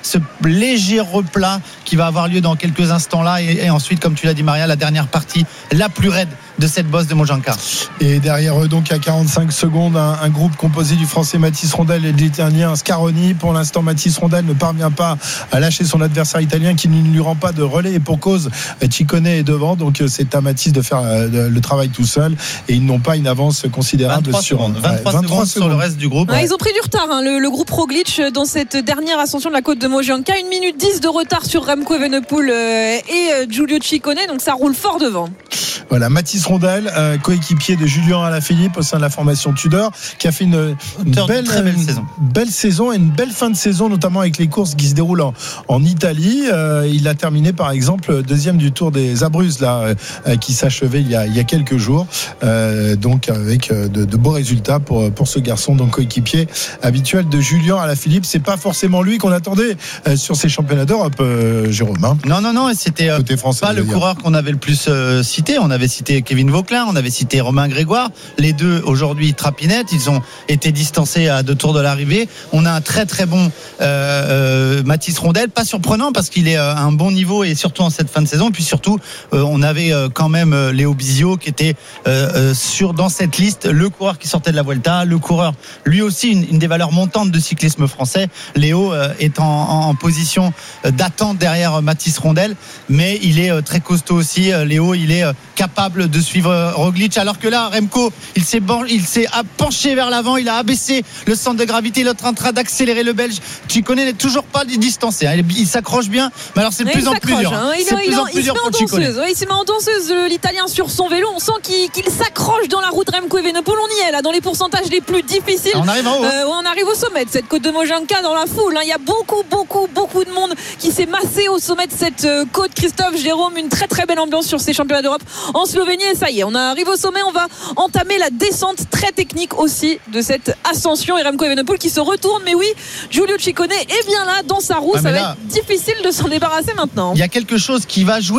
ce léger replat qui va avoir lieu dans quelques instants là et, et ensuite, comme tu l'as dit Maria, la dernière partie la plus raide de cette bosse de Mojanka. Et derrière eux, donc à quarante-cinq secondes, un, un groupe composé du Français Mathis Rondel et de l'Italien Scaroni. Pour l'instant, Mathis Rondel ne parvient pas à lâcher son adversaire italien qui ne lui rend pas de relais, et pour cause, Ciccone est devant, donc c'est à Mathis de faire le travail tout seul, et ils n'ont pas une avance considérable vingt-trois sur secondes, vingt-trois, vingt-trois secondes sur le reste du groupe. Ouais, ouais. Ils ont pris du retard, hein, le, le groupe Roglic dans cette dernière ascension de la côte de Mojanka. une minute dix de retard sur Remco Evenepoel euh, et euh, Giulio Ciccone, donc ça roule fort devant. Voilà, Mathis Rondel, euh, coéquipier de Julien Alaphilippe au sein de la formation Tudor, qui a fait une, une belle, très belle une saison. belle saison et une belle fin de saison, notamment avec les courses qui se déroulent en, en Italie. Euh, il a terminé par exemple deuxième du Tour des Abruzzes là, euh, qui s'achevait il y a, il y a quelques jours. Euh, donc avec de, de beaux résultats pour, pour ce garçon, donc coéquipier habituel de Julien Alaphilippe. C'est pas forcément lui qu'on attendait euh, sur ces championnats d'Europe, euh, Jérôme. Hein. Non, non, non, et c'était euh, Côté français, pas le dire. coureur qu'on avait le plus euh, cité. On avait cité Kevin Vauquelin, on avait cité Romain Grégoire. Les deux aujourd'hui trapinettes, ils ont été distancés à deux tours de l'arrivée. On a un très très bon euh, euh, Mathis Rondel, pas surprenant parce qu'il est à un bon niveau et surtout en cette fin de saison. Et puis surtout, euh, on avait euh, quand même euh, Léo Bizio qui était euh, euh, sur dans cette liste, le coureur qui sortait de la Vuelta, le coureur lui aussi une, une des valeurs montantes de cyclisme français. Léo euh, est en, en, en position d'attente derrière euh, Mathis Rondel, mais il est euh, très costaud aussi. Euh, Léo, il est euh, capable de suivre euh, Roglic, alors que là, Remco, il s'est, ban- il s'est penché vers l'avant, il a abaissé le centre de gravité, il est en train d'accélérer le Belge. Ciccone n'est toujours pas distancé, hein. il, il s'accroche bien, mais alors c'est de Ouais, plus il en plus s'accroche, dur. hein. Il, C'est de il, plus il, en plus il dur se met en pour Ciccone. danseuse. Ouais, il se met en danseuse, euh, l'Italien sur son vélo. On sent qu'il, qu'il s'accroche dans la route Remco Evenepoel. On y est là, dans les pourcentages les plus difficiles. On arrive en haut. Euh, on arrive au sommet de cette côte de Mojanka, dans la foule. Il y a beaucoup, beaucoup, beaucoup de monde qui s'est massé au sommet de cette euh, côte. Christophe, Jérôme, une très très belle ambiance sur ces championnats d'Europe en Slovénie. Et ça y est, on arrive au sommet. On va entamer la descente très technique aussi de cette ascension. Et Remco Evenepoel qui se retourne. Mais oui, Giulio Ciccone est bien là dans sa roue. Ah, ça va là, être difficile de s'en débarrasser maintenant. Il y a quelque chose qui va jouer